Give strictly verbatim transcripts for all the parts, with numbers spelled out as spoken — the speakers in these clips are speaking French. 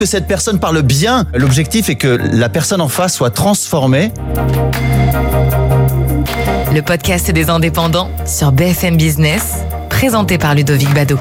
Que cette personne parle bien. L'objectif est que la personne en face soit transformée. Le podcast des indépendants sur B F M Business, présenté par Ludovic Bado.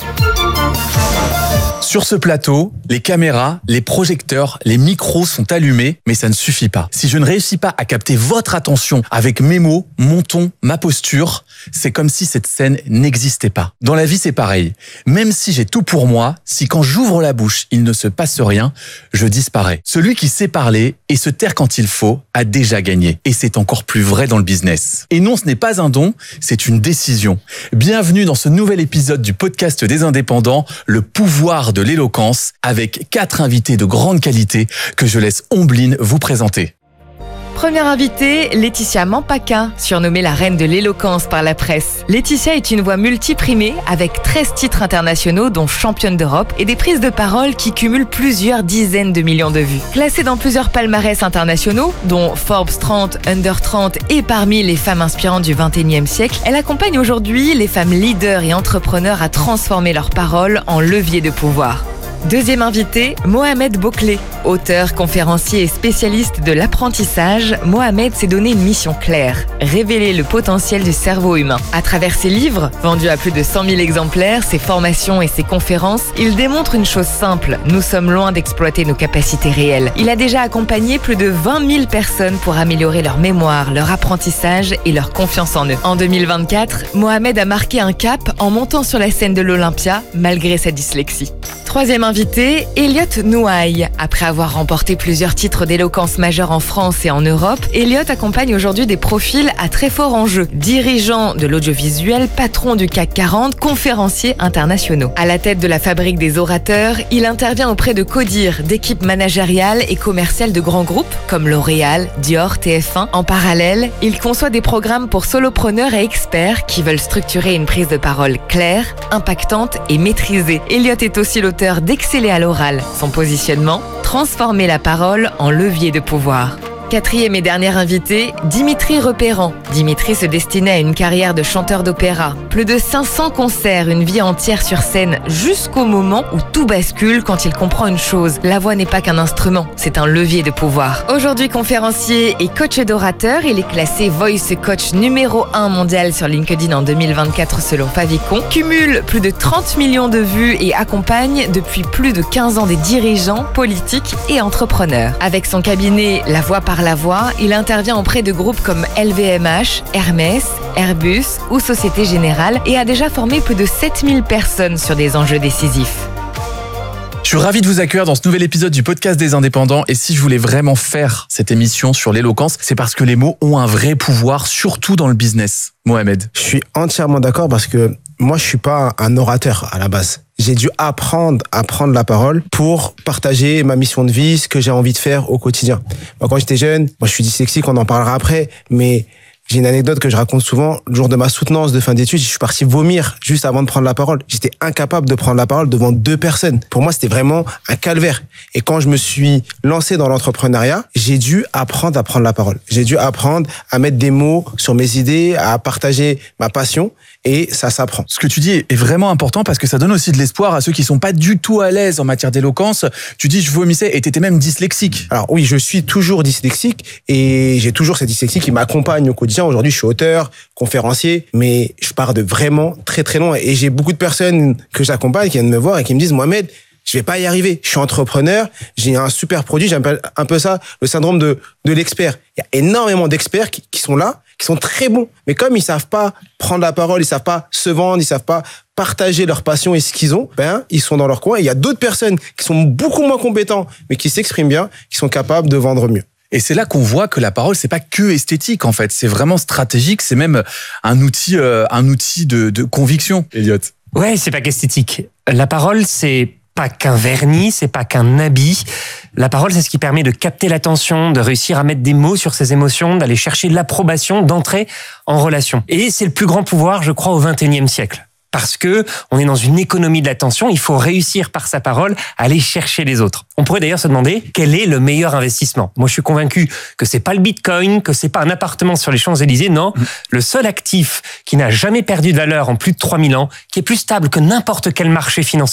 Sur ce plateau, les caméras, les projecteurs, les micros sont allumés, mais ça ne suffit pas. Si je ne réussis pas à capter votre attention avec mes mots, mon ton, ma posture, c'est comme si cette scène n'existait pas. Dans la vie, c'est pareil. Même si j'ai tout pour moi, si quand j'ouvre la bouche, il ne se passe rien, je disparais. Celui qui sait parler et se taire quand il faut a déjà gagné. Et c'est encore plus vrai dans le business. Et non, ce n'est pas un don, c'est une décision. Bienvenue dans ce nouvel épisode du podcast des indépendants, le pouvoir de de l'éloquence, avec quatre invités de grande qualité que je laisse Ombline vous présenter. Première invitée, Laetitia Mampaka, surnommée la reine de l'éloquence par la presse. Laetitia est une voix multiprimée avec treize titres internationaux dont championne d'Europe et des prises de parole qui cumulent plusieurs dizaines de millions de vues. Classée dans plusieurs palmarès internationaux, dont Forbes trente, Under trente et parmi les femmes inspirantes du vingt et unième siècle, elle accompagne aujourd'hui les femmes leaders et entrepreneurs à transformer leurs paroles en levier de pouvoir. Deuxième invité, Mohamed Bouclé. Auteur, conférencier et spécialiste de l'apprentissage, Mohamed s'est donné une mission claire, révéler le potentiel du cerveau humain. À travers ses livres, vendus à plus de cent mille exemplaires, ses formations et ses conférences, il démontre une chose simple, nous sommes loin d'exploiter nos capacités réelles. Il a déjà accompagné plus de vingt mille personnes pour améliorer leur mémoire, leur apprentissage et leur confiance en eux. En deux mille vingt-quatre, Mohamed a marqué un cap en montant sur la scène de l'Olympia, malgré sa dyslexie. Troisième invité, Elliot Nouaille. Après avoir remporté plusieurs titres d'éloquence majeurs en France et en Europe, Elliot accompagne aujourd'hui des profils à très fort enjeu. Dirigeant de l'audiovisuel, patron du C A C quarante, conférenciers internationaux. À la tête de la fabrique des orateurs, il intervient auprès de Codir, d'équipes managériales et commerciales de grands groupes comme L'Oréal, Dior, T F un. En parallèle, il conçoit des programmes pour solopreneurs et experts qui veulent structurer une prise de parole claire, impactante et maîtrisée. Elliot est aussi l'auteur d'Exceller à l'oral. Son positionnement, transformer la parole en levier de pouvoir. Quatrième et dernier invité, Dimitri Repérant. Dimitri se destinait à une carrière de chanteur d'opéra. Plus de cinq cents concerts, une vie entière sur scène, jusqu'au moment où tout bascule quand il comprend une chose. La voix n'est pas qu'un instrument, c'est un levier de pouvoir. Aujourd'hui conférencier et coach d'orateur, il est classé Voice Coach numéro un mondial sur LinkedIn en deux mille vingt-quatre selon Favicon, cumule plus de trente millions de vues et accompagne depuis plus de quinze ans des dirigeants, politiques et entrepreneurs. Avec son cabinet La Voix par la voix, il intervient auprès de groupes comme L V M H, Hermès, Airbus ou Société Générale et a déjà formé plus de sept mille personnes sur des enjeux décisifs. Je suis ravi de vous accueillir dans ce nouvel épisode du podcast des indépendants. Et si je voulais vraiment faire cette émission sur l'éloquence, c'est parce que les mots ont un vrai pouvoir, surtout dans le business. Mohamed. Je suis entièrement d'accord parce que moi, je suis pas un orateur à la base. J'ai dû apprendre à prendre la parole pour partager ma mission de vie, ce que j'ai envie de faire au quotidien. Moi, quand j'étais jeune, moi, je suis dyslexique, on en parlera après, mais j'ai une anecdote que je raconte souvent. Le jour de ma soutenance de fin d'études, je suis parti vomir juste avant de prendre la parole. J'étais incapable de prendre la parole devant deux personnes. Pour moi, c'était vraiment un calvaire. Et quand je me suis lancé dans l'entrepreneuriat, j'ai dû apprendre à prendre la parole. J'ai dû apprendre à mettre des mots sur mes idées, à partager ma passion. Et ça s'apprend. Ce que tu dis est vraiment important parce que ça donne aussi de l'espoir à ceux qui sont pas du tout à l'aise en matière d'éloquence. Tu dis je vomissais et t'étais même dyslexique. Alors oui, je suis toujours dyslexique et j'ai toujours cette dyslexie qui m'accompagne au quotidien. Aujourd'hui, je suis auteur, conférencier, mais je pars de vraiment très très loin. Et j'ai beaucoup de personnes que j'accompagne qui viennent me voir et qui me disent Mohamed, je vais pas y arriver. Je suis entrepreneur, j'ai un super produit, j'appelle un peu ça le syndrome de, de l'expert. Il y a énormément d'experts qui, qui sont là, qui sont très bons. Mais comme ils savent pas prendre la parole, ils savent pas se vendre, ils savent pas partager leur passion et ce qu'ils ont, ben, ils sont dans leur coin. Et il y a d'autres personnes qui sont beaucoup moins compétents, mais qui s'expriment bien, qui sont capables de vendre mieux. Et c'est là qu'on voit que la parole, c'est pas que esthétique, en fait. C'est vraiment stratégique. C'est même un outil, euh, un outil de, de conviction. Elliot. Ouais, c'est pas qu'esthétique. La parole, c'est pas qu'un vernis, c'est pas qu'un habit. La parole, c'est ce qui permet de capter l'attention, de réussir à mettre des mots sur ses émotions, d'aller chercher l'approbation, d'entrer en relation. Et c'est le plus grand pouvoir, je crois, au vingt et unième siècle. Parce que on est dans une économie de l'attention, il faut réussir par sa parole à aller chercher les autres. On pourrait d'ailleurs se demander quel est le meilleur investissement. Moi, je suis convaincu que c'est pas le Bitcoin, que c'est pas un appartement sur les Champs-Élysées. Non, mmh. Le seul actif qui n'a jamais perdu de valeur en plus de trois mille ans, qui est plus stable que n'importe quel marché financier,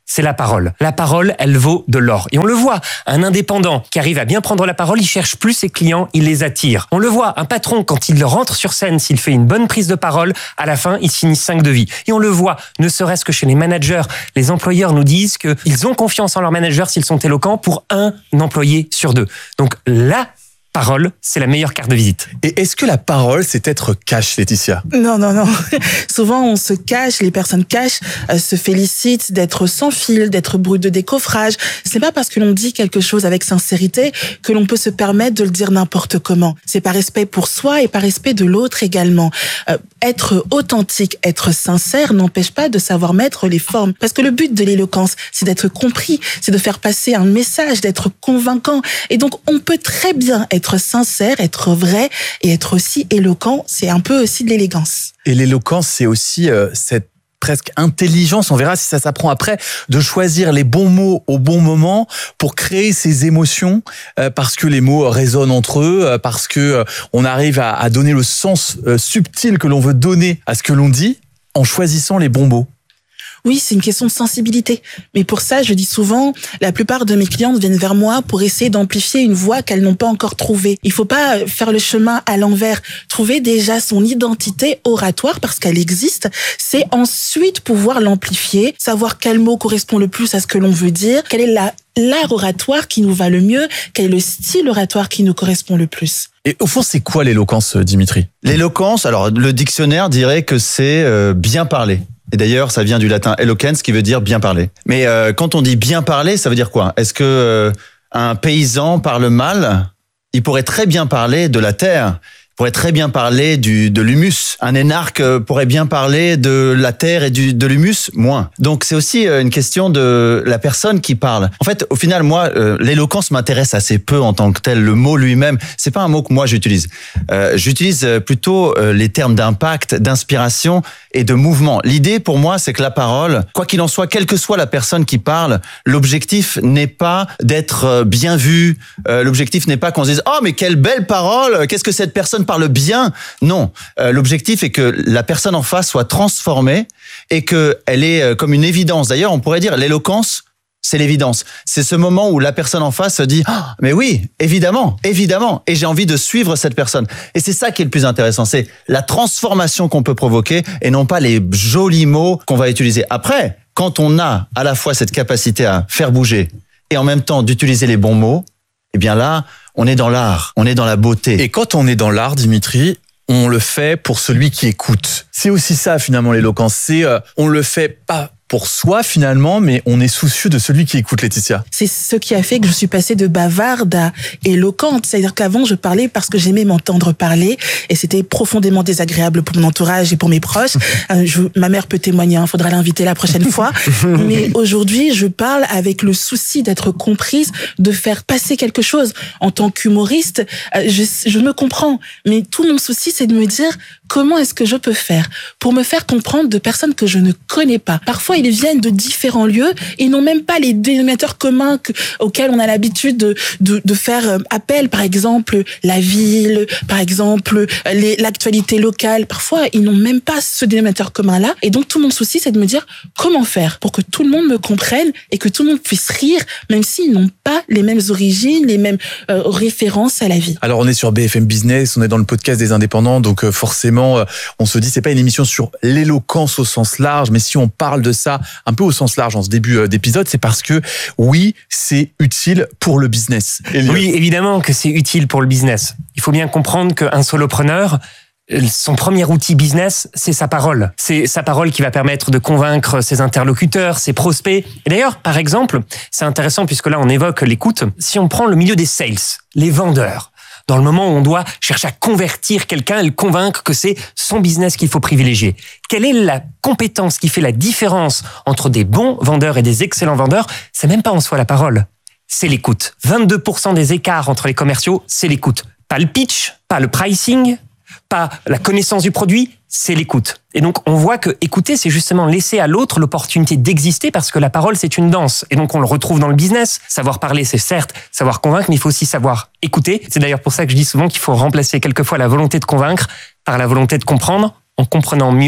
c'est la parole. La parole, elle vaut de l'or. Et on le voit, un indépendant qui arrive à bien prendre la parole, il cherche plus ses clients, il les attire. On le voit, un patron, quand il rentre sur scène, s'il fait une bonne prise de parole, à la fin, il finit cinq de vie. Et on le voit, ne serait-ce que chez les managers, les employeurs nous disent qu'ils ont confiance en leurs managers s'ils sont éloquents pour un employé sur deux. Donc là, parole, c'est la meilleure carte de visite. Et est-ce que la parole, c'est être cash, Laetitia? Non, non, non. Souvent, on se cache, les personnes cachent, euh, se félicitent d'être sans fil, d'être brut de décoffrage. C'est pas parce que l'on dit quelque chose avec sincérité que l'on peut se permettre de le dire n'importe comment. C'est par respect pour soi et par respect de l'autre également. Euh, être authentique, être sincère n'empêche pas de savoir mettre les formes. Parce que le but de l'éloquence, c'est d'être compris, c'est de faire passer un message, d'être convaincant. Et donc, on peut très bien être être sincère, être vrai et être aussi éloquent, c'est un peu aussi de l'élégance. Et l'éloquence, c'est aussi euh, cette presque intelligence, on verra si ça s'apprend après, de choisir les bons mots au bon moment pour créer ces émotions, euh, parce que les mots résonnent entre eux, euh, parce que euh, on arrive à, à donner le sens euh, subtil que l'on veut donner à ce que l'on dit en choisissant les bons mots. Oui, c'est une question de sensibilité. Mais pour ça, je dis souvent, la plupart de mes clientes viennent vers moi pour essayer d'amplifier une voix qu'elles n'ont pas encore trouvée. Il faut pas faire le chemin à l'envers. Trouver déjà son identité oratoire parce qu'elle existe, c'est ensuite pouvoir l'amplifier, savoir quel mot correspond le plus à ce que l'on veut dire, quelle est la l'art oratoire qui nous va le mieux, quel est le style oratoire qui nous correspond le plus. Et au fond, c'est quoi l'éloquence, Dimitri? L'éloquence, alors le dictionnaire dirait que c'est euh, bien parler. Et d'ailleurs, ça vient du latin eloquens, qui veut dire bien parler. Mais euh, quand on dit bien parler, ça veut dire quoi? Est-ce que euh, un paysan parle mal? Il pourrait très bien parler de la terre. Il pourrait très bien parler du, de l'humus. Un énarque pourrait bien parler de la terre et du, de l'humus, moins. Donc c'est aussi une question de la personne qui parle. En fait, au final, moi, euh, l'éloquence m'intéresse assez peu en tant que tel. Le mot lui-même, c'est pas un mot que moi j'utilise. Euh, j'utilise plutôt euh, les termes d'impact, d'inspiration et de mouvement. L'idée pour moi, c'est que la parole, quoi qu'il en soit, quelle que soit la personne qui parle, l'objectif n'est pas d'être bien vu. Euh, l'objectif n'est pas qu'on se dise « Oh, mais quelle belle parole! Qu'est-ce que cette personne parle bien ?» Non. Euh, l'objectif est que la personne en face soit transformée et qu'elle est comme une évidence. D'ailleurs, on pourrait dire l'éloquence, c'est l'évidence. C'est ce moment où la personne en face se dit oh, « mais oui, évidemment, évidemment, et j'ai envie de suivre cette personne. » Et c'est ça qui est le plus intéressant, c'est la transformation qu'on peut provoquer et non pas les jolis mots qu'on va utiliser. Après, quand on a à la fois cette capacité à faire bouger et en même temps d'utiliser les bons mots, eh bien là, on est dans l'art, on est dans la beauté. Et quand on est dans l'art, Dimitri, on le fait pour celui qui écoute. C'est aussi ça finalement l'éloquence, c'est euh, on le fait pas pour soi finalement, mais on est soucieux de celui qui écoute, Laetitia. C'est ce qui a fait que je suis passée de bavarde à éloquente. C'est-à-dire qu'avant, je parlais parce que j'aimais m'entendre parler et c'était profondément désagréable pour mon entourage et pour mes proches. euh, je, ma mère peut témoigner, il faudra l'inviter la prochaine fois. Mais aujourd'hui, je parle avec le souci d'être comprise, de faire passer quelque chose. En tant qu'humoriste, euh, je, je me comprends, mais tout mon souci, c'est de me dire comment est-ce que je peux faire pour me faire comprendre de personnes que je ne connais pas. Parfois, ils viennent de différents lieux et n'ont même pas les dénominateurs communs que, auxquels on a l'habitude de, de, de faire appel. Par exemple, la ville, par exemple, les, l'actualité locale. Parfois, ils n'ont même pas ce dénominateur commun-là. Et donc, tout mon souci, c'est de me dire comment faire pour que tout le monde me comprenne et que tout le monde puisse rire, même s'ils n'ont pas les mêmes origines, les mêmes euh, références à la vie. Alors, on est sur B F M Business, on est dans le podcast des indépendants, donc euh, forcément, euh, on se dit, c'est pas une émission sur l'éloquence au sens large, mais si on parle de ça un peu au sens large en ce début d'épisode, c'est parce que oui, c'est utile pour le business. Elliot. Oui, évidemment que c'est utile pour le business. Il faut bien comprendre qu'un solopreneur, son premier outil business, c'est sa parole. C'est sa parole qui va permettre de convaincre ses interlocuteurs, ses prospects. Et d'ailleurs, par exemple, c'est intéressant puisque là on évoque l'écoute. Si on prend le milieu des sales, les vendeurs, dans le moment où on doit chercher à convertir quelqu'un et le convaincre que c'est son business qu'il faut privilégier. Quelle est la compétence qui fait la différence entre des bons vendeurs et des excellents vendeurs? C'est même pas en soi la parole, c'est l'écoute. vingt-deux pour cent des écarts entre les commerciaux, c'est l'écoute. Pas le pitch, pas le pricing, pas la connaissance du produit, c'est l'écoute. Et donc, on voit que écouter, c'est justement laisser à l'autre l'opportunité d'exister parce que la parole, c'est une danse. Et donc, on le retrouve dans le business. Savoir parler, c'est certes savoir convaincre, mais il faut aussi savoir écouter. C'est d'ailleurs pour ça que je dis souvent qu'il faut remplacer quelquefois la volonté de convaincre par la volonté de comprendre. En comprenant mieux,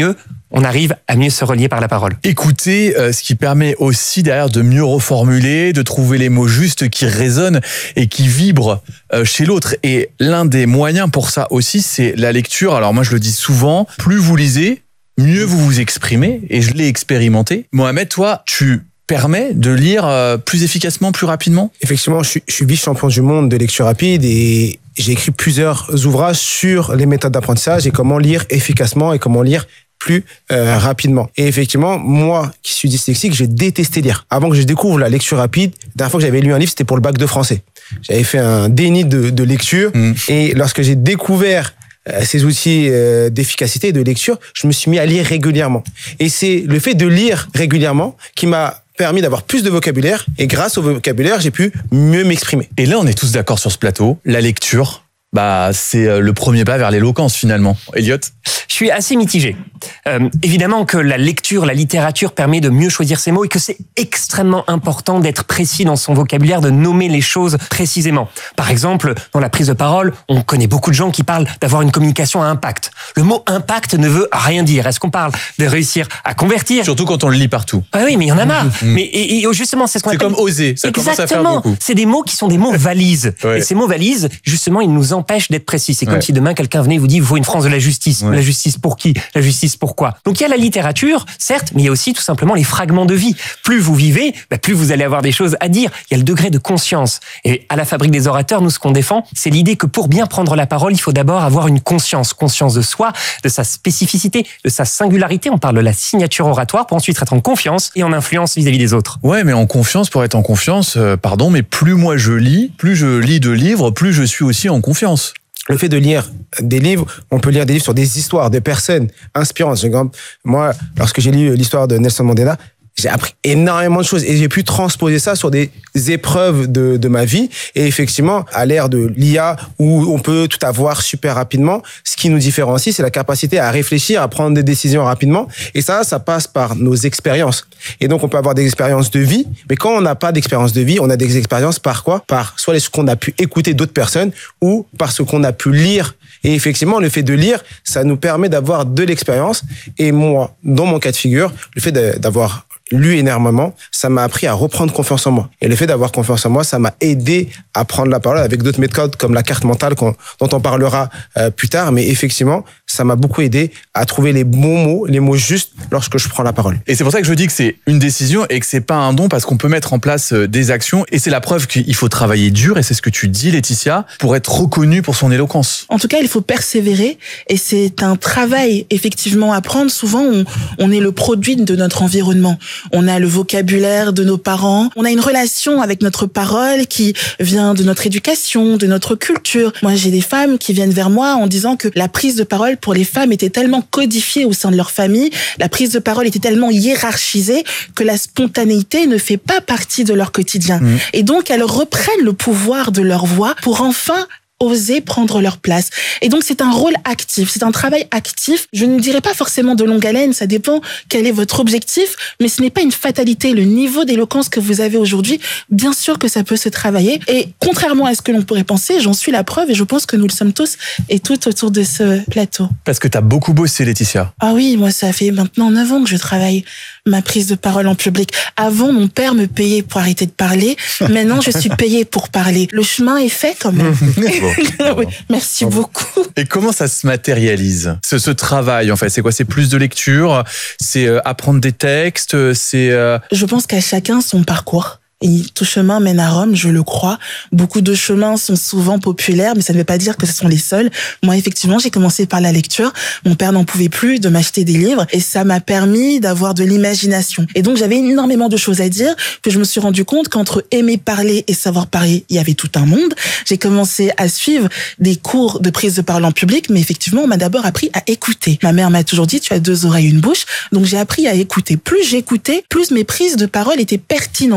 on arrive à mieux se relier par la parole. Écouter, euh, ce qui permet aussi derrière de mieux reformuler, de trouver les mots justes qui résonnent et qui vibrent euh, chez l'autre. Et l'un des moyens pour ça aussi, c'est la lecture. Alors moi, je le dis souvent, plus vous lisez, mieux vous vous exprimez. Et je l'ai expérimenté. Mohamed, toi, tu permets de lire euh, plus efficacement, plus rapidement? Effectivement, je suis, je suis vice-champion du monde de lecture rapide et j'ai écrit plusieurs ouvrages sur les méthodes d'apprentissage et comment lire efficacement et comment lire plus euh, rapidement. Et effectivement, moi qui suis dyslexique, j'ai détesté lire. Avant que je découvre la lecture rapide, la dernière fois que j'avais lu un livre, c'était pour le bac de français. J'avais fait un déni de, de lecture mmh. et lorsque j'ai découvert euh, ces outils euh, d'efficacité et de lecture, je me suis mis à lire régulièrement. Et c'est le fait de lire régulièrement qui m'a permis d'avoir plus de vocabulaire et grâce au vocabulaire, j'ai pu mieux m'exprimer. Et là, on est tous d'accord sur ce plateau, la lecture, bah c'est le premier pas vers l'éloquence finalement. Elliot ? Je suis assez mitigé. Euh, évidemment que la lecture, la littérature permet de mieux choisir ses mots et que c'est extrêmement important d'être précis dans son vocabulaire, de nommer les choses précisément. Par exemple, dans la prise de parole, on connaît beaucoup de gens qui parlent d'avoir une communication à impact. Le mot impact ne veut rien dire. Est-ce qu'on parle de réussir à convertir ? Surtout quand on le lit partout. Ah oui, mais il y en a marre. Mmh. Mais et, et justement, c'est ce qu'on c'est appelle... comme oser. Ça Exactement. Commence à faire beaucoup. C'est des mots qui sont des mots valises. Ouais. Et ces mots valises, justement, ils nous empêchent d'être précis. C'est comme ouais. si demain quelqu'un venait et vous dit, il faut une France de la justice. Ouais. La justice pour qui ? La justice pourquoi ? Donc il y a la littérature, certes, mais il y a aussi tout simplement les fragments de vie. Plus vous vivez, bah, plus vous allez avoir des choses à dire. Il y a le degré de conscience. Et à la Fabrique des orateurs, nous, ce qu'on défend, c'est l'idée que pour bien prendre la parole, il faut d'abord avoir une conscience. Conscience de soi, de sa spécificité, de sa singularité. On parle de la signature oratoire pour ensuite être en confiance et en influence vis-à-vis des autres. Ouais, mais en confiance, pour être en confiance, euh, pardon, mais plus moi je lis, plus je lis de livres, plus je suis aussi en confiance. Le fait de lire des livres, on peut lire des livres sur des histoires, des personnes inspirantes. Moi, lorsque j'ai lu l'histoire de Nelson Mandela, j'ai appris énormément de choses et j'ai pu transposer ça sur des épreuves de, de ma vie. Et effectivement, à l'ère de l'I A où on peut tout avoir super rapidement, ce qui nous différencie, c'est la capacité à réfléchir, à prendre des décisions rapidement. Et ça, ça passe par nos expériences. Et donc, on peut avoir des expériences de vie, mais quand on n'a pas d'expérience de vie, on a des expériences par quoi ? Par soit ce qu'on a pu écouter d'autres personnes ou par ce qu'on a pu lire. Et effectivement, le fait de lire, ça nous permet d'avoir de l'expérience. Et moi, dans mon cas de figure, le fait d'avoir lu énormément, ça m'a appris à reprendre confiance en moi. Et le fait d'avoir confiance en moi, ça m'a aidé à prendre la parole avec d'autres méthodes comme la carte mentale dont on parlera euh, plus tard. Mais effectivement, ça m'a beaucoup aidé à trouver les bons mots, les mots justes lorsque je prends la parole. Et c'est pour ça que je dis que c'est une décision et que c'est pas un don parce qu'on peut mettre en place des actions. Et c'est la preuve qu'il faut travailler dur. Et c'est ce que tu dis, Laetitia, pour être reconnu pour son éloquence. En tout cas, il faut persévérer. Et c'est un travail, effectivement, à prendre. Souvent, on, on est le produit de notre environnement. On a le vocabulaire de nos parents. On a une relation avec notre parole qui vient de notre éducation, de notre culture. Moi, j'ai des femmes qui viennent vers moi en disant que la prise de parole pour les femmes était tellement codifiée au sein de leur famille, la prise de parole était tellement hiérarchisée que la spontanéité ne fait pas partie de leur quotidien. Mmh. Et donc, elles reprennent le pouvoir de leur voix pour enfin oser prendre leur place. Et donc, c'est un rôle actif, c'est un travail actif. Je ne dirais pas forcément de longue haleine, ça dépend quel est votre objectif, mais ce n'est pas une fatalité. Le niveau d'éloquence que vous avez aujourd'hui, bien sûr que ça peut se travailler. Et contrairement à ce que l'on pourrait penser, j'en suis la preuve et je pense que nous le sommes tous et toutes autour de ce plateau. Parce que tu as beaucoup bossé, Laetitia. Ah oui, moi, ça fait maintenant neuf ans que je travaille ma prise de parole en public. Avant, mon père me payait pour arrêter de parler. Maintenant, je suis payée pour parler. Le chemin est fait quand même. Oui, merci bon. beaucoup. Et comment ça se matérialise, ce, ce travail en fait? C'est quoi? C'est plus de lecture? C'est euh, apprendre des textes? C'est euh... Je pense qu'à chacun son parcours. Et tout chemin mène à Rome, je le crois. Beaucoup de chemins sont souvent populaires, mais ça ne veut pas dire que ce sont les seuls. Moi, effectivement, j'ai commencé par la lecture. Mon père n'en pouvait plus de m'acheter des livres et ça m'a permis d'avoir de l'imagination. Et donc, j'avais énormément de choses à dire que je me suis rendu compte qu'entre aimer parler et savoir parler, il y avait tout un monde. J'ai commencé à suivre des cours de prise de parole en public, mais effectivement, on m'a d'abord appris à écouter. Ma mère m'a toujours dit, tu as deux oreilles, une bouche. Donc, j'ai appris à écouter. Plus j'écoutais, plus mes prises de parole étaient pertinentes,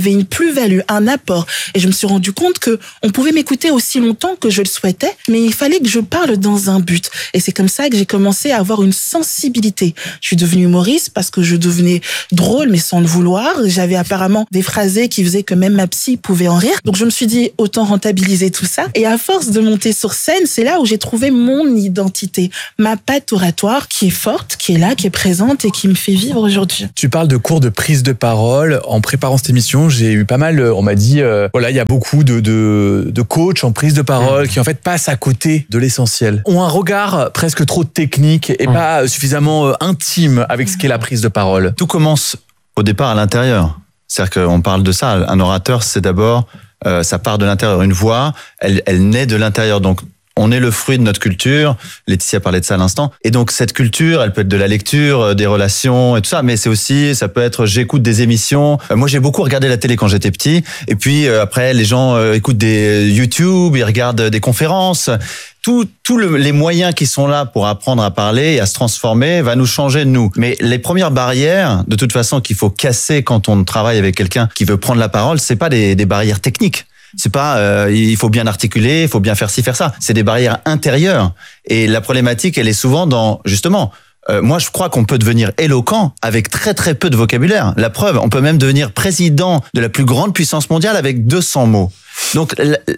avait une plus-value, un apport. Et je me suis rendu compte que on pouvait m'écouter aussi longtemps que je le souhaitais, mais il fallait que je parle dans un but. Et c'est comme ça que j'ai commencé à avoir une sensibilité. Je suis devenue humoriste parce que je devenais drôle, mais sans le vouloir. J'avais apparemment des phrasés qui faisaient que même ma psy pouvait en rire. Donc je me suis dit, autant rentabiliser tout ça. Et à force de monter sur scène, c'est là où j'ai trouvé mon identité, ma patte oratoire qui est forte, qui est là, qui est présente et qui me fait vivre aujourd'hui. Tu parles de cours de prise de parole. En préparant cette émission, j'ai eu pas mal, on m'a dit, euh, voilà, il y a beaucoup de, de, de coachs en prise de parole qui en fait passent à côté de l'essentiel, ont un regard presque trop technique et pas suffisamment euh, intime avec ce qu'est la prise de parole. Tout commence au départ à l'intérieur. C'est-à-dire qu'on parle de ça. Un orateur, c'est d'abord, euh, ça part de l'intérieur. Une voix, elle, elle naît de l'intérieur. Donc, on est le fruit de notre culture. Laetitia parlait de ça à l'instant. Et donc, cette culture, elle peut être de la lecture, des relations et tout ça. Mais c'est aussi, ça peut être, j'écoute des émissions. Euh, moi, j'ai beaucoup regardé la télé quand j'étais petit. Et puis, euh, après, les gens euh, écoutent des YouTube, ils regardent des conférences. Tous tout le, les moyens qui sont là pour apprendre à parler et à se transformer va nous changer de nous. Mais les premières barrières, de toute façon, qu'il faut casser quand on travaille avec quelqu'un qui veut prendre la parole, c'est pas des, des barrières techniques. C'est pas, euh, il faut bien articuler, il faut bien faire ci, faire ça. C'est des barrières intérieures. Et la problématique, elle est souvent dans, justement, euh, moi, je crois qu'on peut devenir éloquent avec très très peu de vocabulaire. La preuve, on peut même devenir président de la plus grande puissance mondiale avec deux cents mots. Donc,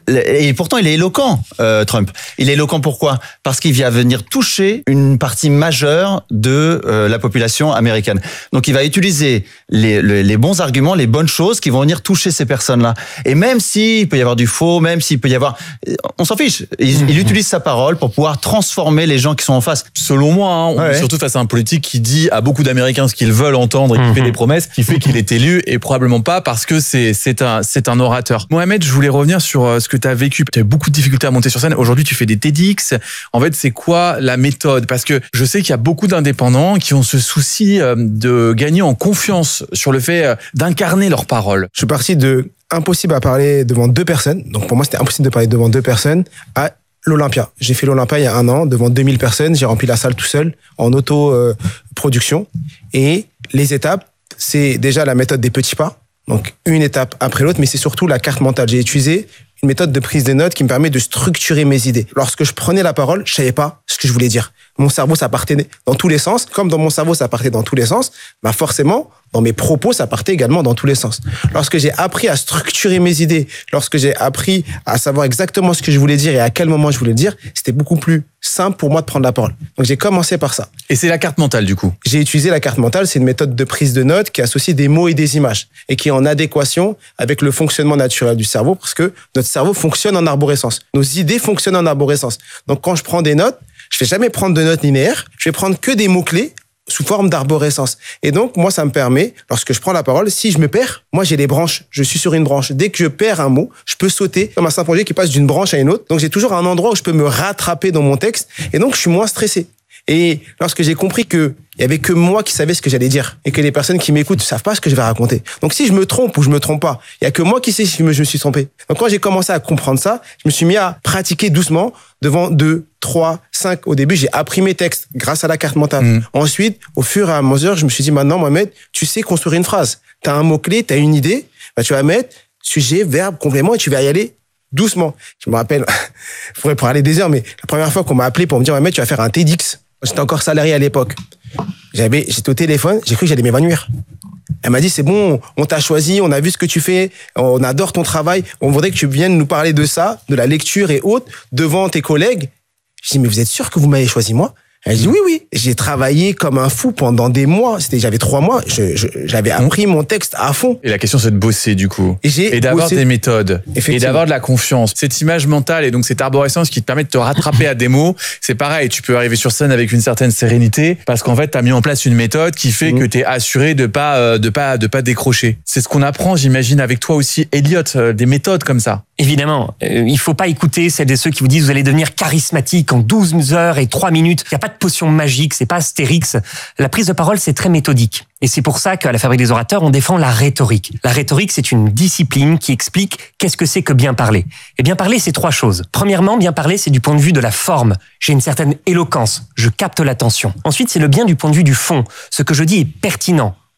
et pourtant, il est éloquent, euh, Trump. Il est éloquent pourquoi ? Parce qu'il vient venir toucher une partie majeure de euh, la population américaine. Donc, il va utiliser les, les, les bons arguments, les bonnes choses qui vont venir toucher ces personnes-là. Et même s'il peut y avoir du faux, même s'il peut y avoir... On s'en fiche. Il, il utilise sa parole pour pouvoir transformer les gens qui sont en face. Selon moi, hein, on ouais. est surtout face à un politique qui dit à beaucoup d'Américains ce qu'ils veulent entendre et qui mmh. fait des promesses, qui fait qu'il est élu et probablement pas parce que c'est, c'est, un, c'est un orateur. Mohamed, je voulais revenir sur ce que tu as vécu. Tu as eu beaucoup de difficultés à monter sur scène. Aujourd'hui, tu fais des TEDx. En fait, c'est quoi la méthode ? Parce que je sais qu'il y a beaucoup d'indépendants qui ont ce souci de gagner en confiance sur le fait d'incarner leurs paroles. Je suis parti de impossible à parler devant deux personnes. Donc pour moi, c'était impossible de parler devant deux personnes à l'Olympia. J'ai fait l'Olympia il y a un an devant deux mille personnes. J'ai rempli la salle tout seul en auto-production. Et les étapes, c'est déjà la méthode des petits pas. Donc, une étape après l'autre, mais c'est surtout la carte mentale. J'ai utilisé une méthode de prise de notes qui me permet de structurer mes idées. Lorsque je prenais la parole, je savais pas ce que je voulais dire. Mon cerveau, ça partait dans tous les sens. Comme dans mon cerveau, ça partait dans tous les sens, bah forcément, dans mes propos, ça partait également dans tous les sens. Lorsque j'ai appris à structurer mes idées, lorsque j'ai appris à savoir exactement ce que je voulais dire et à quel moment je voulais le dire, c'était beaucoup plus simple pour moi de prendre la parole. Donc, j'ai commencé par ça. Et c'est la carte mentale, du coup ? J'ai utilisé la carte mentale. C'est une méthode de prise de notes qui associe des mots et des images et qui est en adéquation avec le fonctionnement naturel du cerveau parce que notre cerveau fonctionne en arborescence. Nos idées fonctionnent en arborescence. Donc, quand je prends des notes, je vais jamais prendre de notes linéaires. Je vais prendre que des mots-clés sous forme d'arborescence. Et donc, moi, ça me permet, lorsque je prends la parole, si je me perds, moi, j'ai les branches. Je suis sur une branche. Dès que je perds un mot, je peux sauter comme un symphonie qui passe d'une branche à une autre. Donc, j'ai toujours un endroit où je peux me rattraper dans mon texte. Et donc, je suis moins stressé. Et lorsque j'ai compris que il y avait que moi qui savais ce que j'allais dire et que les personnes qui m'écoutent ne savent pas ce que je vais raconter. Donc, si je me trompe ou je me trompe pas, il y a que moi qui sais si je me, je me suis trompé. Donc, quand j'ai commencé à comprendre ça, je me suis mis à pratiquer doucement devant deux, trois, cinq. Au début, j'ai appris mes textes grâce à la carte mentale. Mmh. Ensuite, au fur et à mesure, je me suis dit, maintenant, Mohamed, tu sais construire une phrase. Tu as un mot-clé, tu as une idée, bah, tu vas mettre sujet, verbe, complément et tu vas y aller doucement. Je me rappelle, je pourrais parler des heures, mais la première fois qu'on m'a appelé pour me dire, Mohamed, tu vas faire un TEDx. J'étais encore salarié à l'époque. J'avais, j'étais au téléphone, j'ai cru que j'allais m'évanouir. Elle m'a dit, c'est bon, on t'a choisi, on a vu ce que tu fais, on adore ton travail, on voudrait que tu viennes nous parler de ça, de la lecture et autres, devant tes collègues. Je dis, mais vous êtes sûr que vous m'avez choisi moi ? Elle dit, oui, oui. J'ai travaillé comme un fou pendant des mois. C'était, j'avais trois mois. Je, je, j'avais appris mon texte à fond. Et la question, c'est de bosser, du coup. Et, j'ai et d'avoir bossé. des méthodes. Et d'avoir de la confiance. Cette image mentale et donc cette arborescence qui te permet de te rattraper à des mots, c'est pareil. Tu peux arriver sur scène avec une certaine sérénité parce qu'en fait, t'as mis en place une méthode qui fait mmh. que t'es assuré de pas, euh, de pas, de pas décrocher. C'est ce qu'on apprend, j'imagine, avec toi aussi, Elliot, euh, des méthodes comme ça. Évidemment, euh, il faut pas écouter celles et ceux qui vous disent vous allez devenir charismatique en douze heures et trois minutes. Il n'y a pas de potion magique, c'est pas Astérix. La prise de parole, c'est très méthodique. Et c'est pour ça qu'à la Fabrique des orateurs, on défend la rhétorique. La rhétorique, c'est une discipline qui explique qu'est-ce que c'est que bien parler. Et bien parler, c'est trois choses. Premièrement, bien parler, c'est du point de vue de la forme. J'ai une certaine éloquence, je capte l'attention. Ensuite, c'est le bien du point de vue du fond. Ce que je dis est pertinent.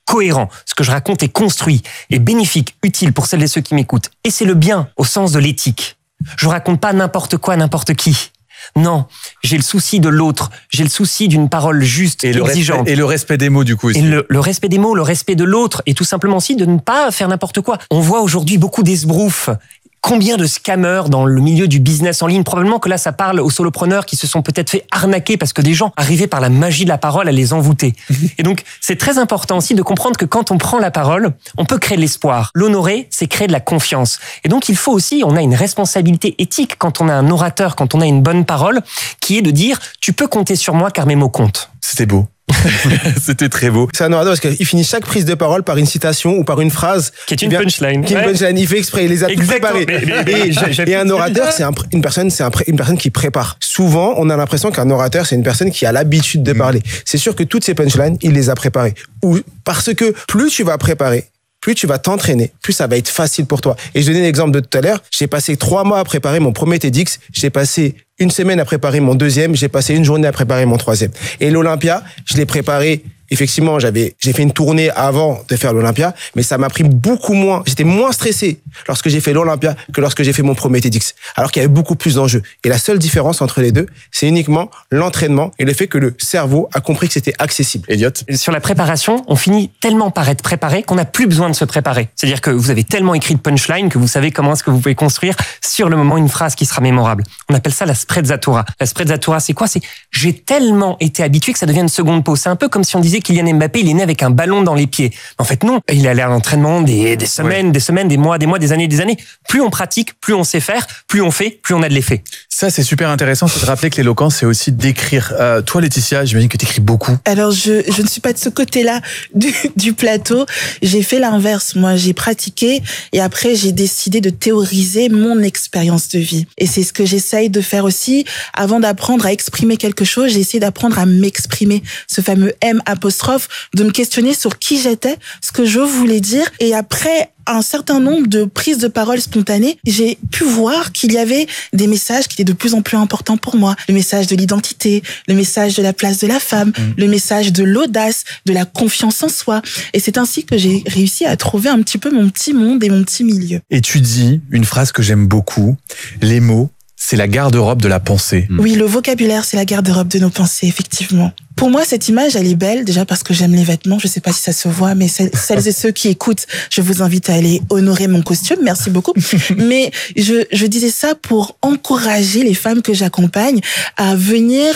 cohérent. Ce que je raconte est construit, est bénéfique, utile pour celles et ceux qui m'écoutent. Et c'est le bien au sens de l'éthique. Je raconte pas n'importe quoi, n'importe qui. Non, j'ai le souci de l'autre, j'ai le souci d'une parole juste, et exigeante. Le respect, et le respect des mots, du coup, aussi. Et le, le respect des mots, le respect de l'autre, et tout simplement aussi de ne pas faire n'importe quoi. On voit aujourd'hui beaucoup d'esbroufs. Combien de scammers dans le milieu du business en ligne? Probablement que là, ça parle aux solopreneurs qui se sont peut-être fait arnaquer parce que des gens arrivaient par la magie de la parole à les envoûter. Et donc, c'est très important aussi de comprendre que quand on prend la parole, on peut créer de l'espoir. L'honorer, c'est créer de la confiance. Et donc, il faut aussi, on a une responsabilité éthique quand on a un orateur, quand on a une bonne parole, qui est de dire, tu peux compter sur moi car mes mots comptent. C'était beau. C'était très beau. C'est un orateur parce qu'il finit chaque prise de parole par une citation ou par une phrase qui est une vient, punchline. Qui est une punchline. Il fait exprès, il les a tout préparés. Mais, mais, mais, et, j'ai, et un orateur, c'est un, une personne, c'est un, une personne qui prépare. Souvent, on a l'impression qu'un orateur, c'est une personne qui a l'habitude de parler. C'est sûr que toutes ces punchlines, il les a préparées. Ou parce que plus tu vas préparer, plus tu vas t'entraîner, plus ça va être facile pour toi. Et je donnais l'exemple de tout à l'heure. J'ai passé trois mois à préparer mon premier TEDx. J'ai passé une semaine à préparer mon deuxième. J'ai passé une journée à préparer mon troisième. Et l'Olympia, je l'ai préparé. Effectivement, j'avais, j'ai fait une tournée avant de faire l'Olympia, mais ça m'a pris beaucoup moins. J'étais moins stressé lorsque j'ai fait l'Olympia que lorsque j'ai fait mon premier TEDx. Alors qu'il y avait beaucoup plus d'enjeux. Et la seule différence entre les deux, c'est uniquement l'entraînement et le fait que le cerveau a compris que c'était accessible. Elliot? Sur la préparation, on finit tellement par être préparé qu'on n'a plus besoin de se préparer. C'est-à-dire que vous avez tellement écrit de punchline que vous savez comment est-ce que vous pouvez construire sur le moment une phrase qui sera mémorable. On appelle ça la sprezzatura. La sprezzatura, c'est quoi? C'est j'ai tellement été habitué que ça devient une seconde peau. C'est un peu comme si on disait Kylian Mbappé, il est né avec un ballon dans les pieds. En fait, non. Il est allé à l'entraînement des, des semaines, ouais. des semaines, des mois, des mois, des années, des années. Plus on pratique, plus on sait faire, plus on fait, plus on a de l'effet. Ça, c'est super intéressant. C'est de rappeler que l'éloquence, c'est aussi d'écrire. Euh, toi, Laetitia, j'imagine que tu écris beaucoup. Alors, je, je ne suis pas de ce côté-là du, du plateau. J'ai fait l'inverse. Moi, j'ai pratiqué et après, j'ai décidé de théoriser mon expérience de vie. Et c'est ce que j'essaye de faire aussi. Avant d'apprendre à exprimer quelque chose, j'ai essayé d'apprendre à m'exprimer. Ce fameux M apostrophe, de me questionner sur qui j'étais, ce que je voulais dire. Et après un certain nombre de prises de parole spontanées, j'ai pu voir qu'il y avait des messages qui étaient de plus en plus importants pour moi. Le message de l'identité, le message de la place de la femme, mmh. le message de l'audace, de la confiance en soi. Et c'est ainsi que j'ai réussi à trouver un petit peu mon petit monde et mon petit milieu. Et tu dis une phrase que j'aime beaucoup, les mots, c'est la garde-robe de la pensée. Oui, le vocabulaire, c'est la garde-robe de nos pensées, effectivement. Pour moi, cette image, elle est belle, déjà parce que j'aime les vêtements. Je sais pas si ça se voit, mais celles et ceux qui écoutent, je vous invite à aller honorer mon costume. Merci beaucoup. Mais je, je disais ça pour encourager les femmes que j'accompagne à venir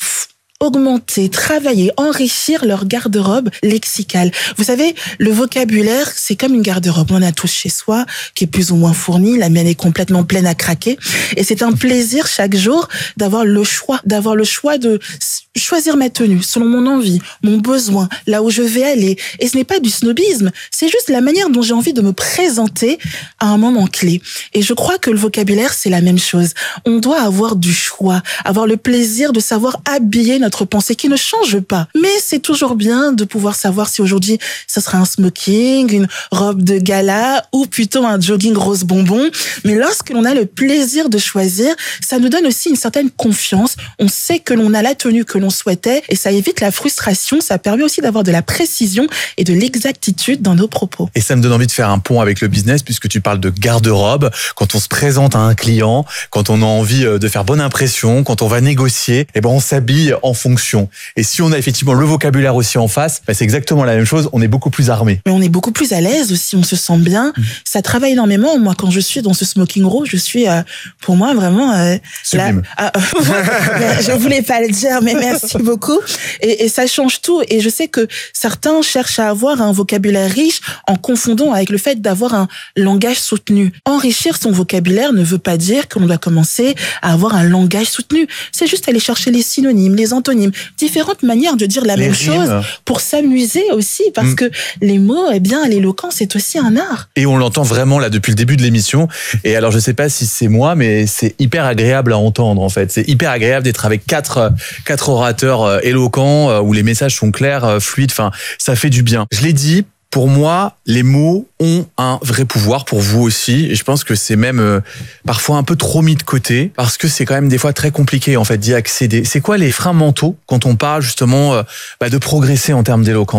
augmenter, travailler, enrichir leur garde-robe lexicale. Vous savez, le vocabulaire, c'est comme une garde-robe. On en a tous chez soi, qui est plus ou moins fournie. La mienne est complètement pleine à craquer. Et c'est un plaisir chaque jour d'avoir le choix, d'avoir le choix de choisir ma tenue selon mon envie, mon besoin, là où je vais aller. Et ce n'est pas du snobisme, c'est juste la manière dont j'ai envie de me présenter à un moment clé. Et je crois que le vocabulaire, c'est la même chose. On doit avoir du choix, avoir le plaisir de savoir habiller notre pensée qui ne change pas. Mais c'est toujours bien de pouvoir savoir si aujourd'hui, ça sera un smoking, une robe de gala ou plutôt un jogging rose bonbon. Mais lorsque l'on a le plaisir de choisir, ça nous donne aussi une certaine confiance. On sait que l'on a la tenue que l'on souhaitait et ça évite la frustration. Ça permet aussi d'avoir de la précision et de l'exactitude dans nos propos. Et ça me donne envie de faire un pont avec le business puisque tu parles de garde-robe. Quand on se présente à un client, quand on a envie de faire bonne impression, quand on va négocier, eh ben on s'habille en fonction. Et si on a effectivement le vocabulaire aussi en face, ben c'est exactement la même chose. On est beaucoup plus armé. Mais on est beaucoup plus à l'aise aussi. On se sent bien. Mmh. Ça travaille énormément. Moi, quand je suis dans ce smoking rouge, je suis, euh, pour moi, vraiment euh, sublime. Là, euh, je voulais pas le dire, mais merci beaucoup. Et, et ça change tout. Et je sais que certains cherchent à avoir un vocabulaire riche en confondant avec le fait d'avoir un langage soutenu. Enrichir son vocabulaire ne veut pas dire que l'on doit commencer à avoir un langage soutenu. C'est juste aller chercher les synonymes, les antonymes, différentes manières de dire la les même rimes. chose pour s'amuser aussi, parce mmh. que les mots, eh bien, l'éloquence est aussi un art. Et on l'entend vraiment là depuis le début de l'émission. Et alors, je sais pas si c'est moi, mais c'est hyper agréable à entendre en fait. C'est hyper agréable d'être avec quatre quatre orateurs éloquents où les messages sont clairs, fluides. Enfin, ça fait du bien. Je l'ai dit. Pour moi, les mots ont un vrai pouvoir, pour vous aussi. Et je pense que c'est même euh, parfois un peu trop mis de côté, parce que c'est quand même des fois très compliqué en fait d'y accéder. C'est quoi les freins mentaux quand on parle justement euh, bah, de progresser en termes d'éloquence, Dimitri ?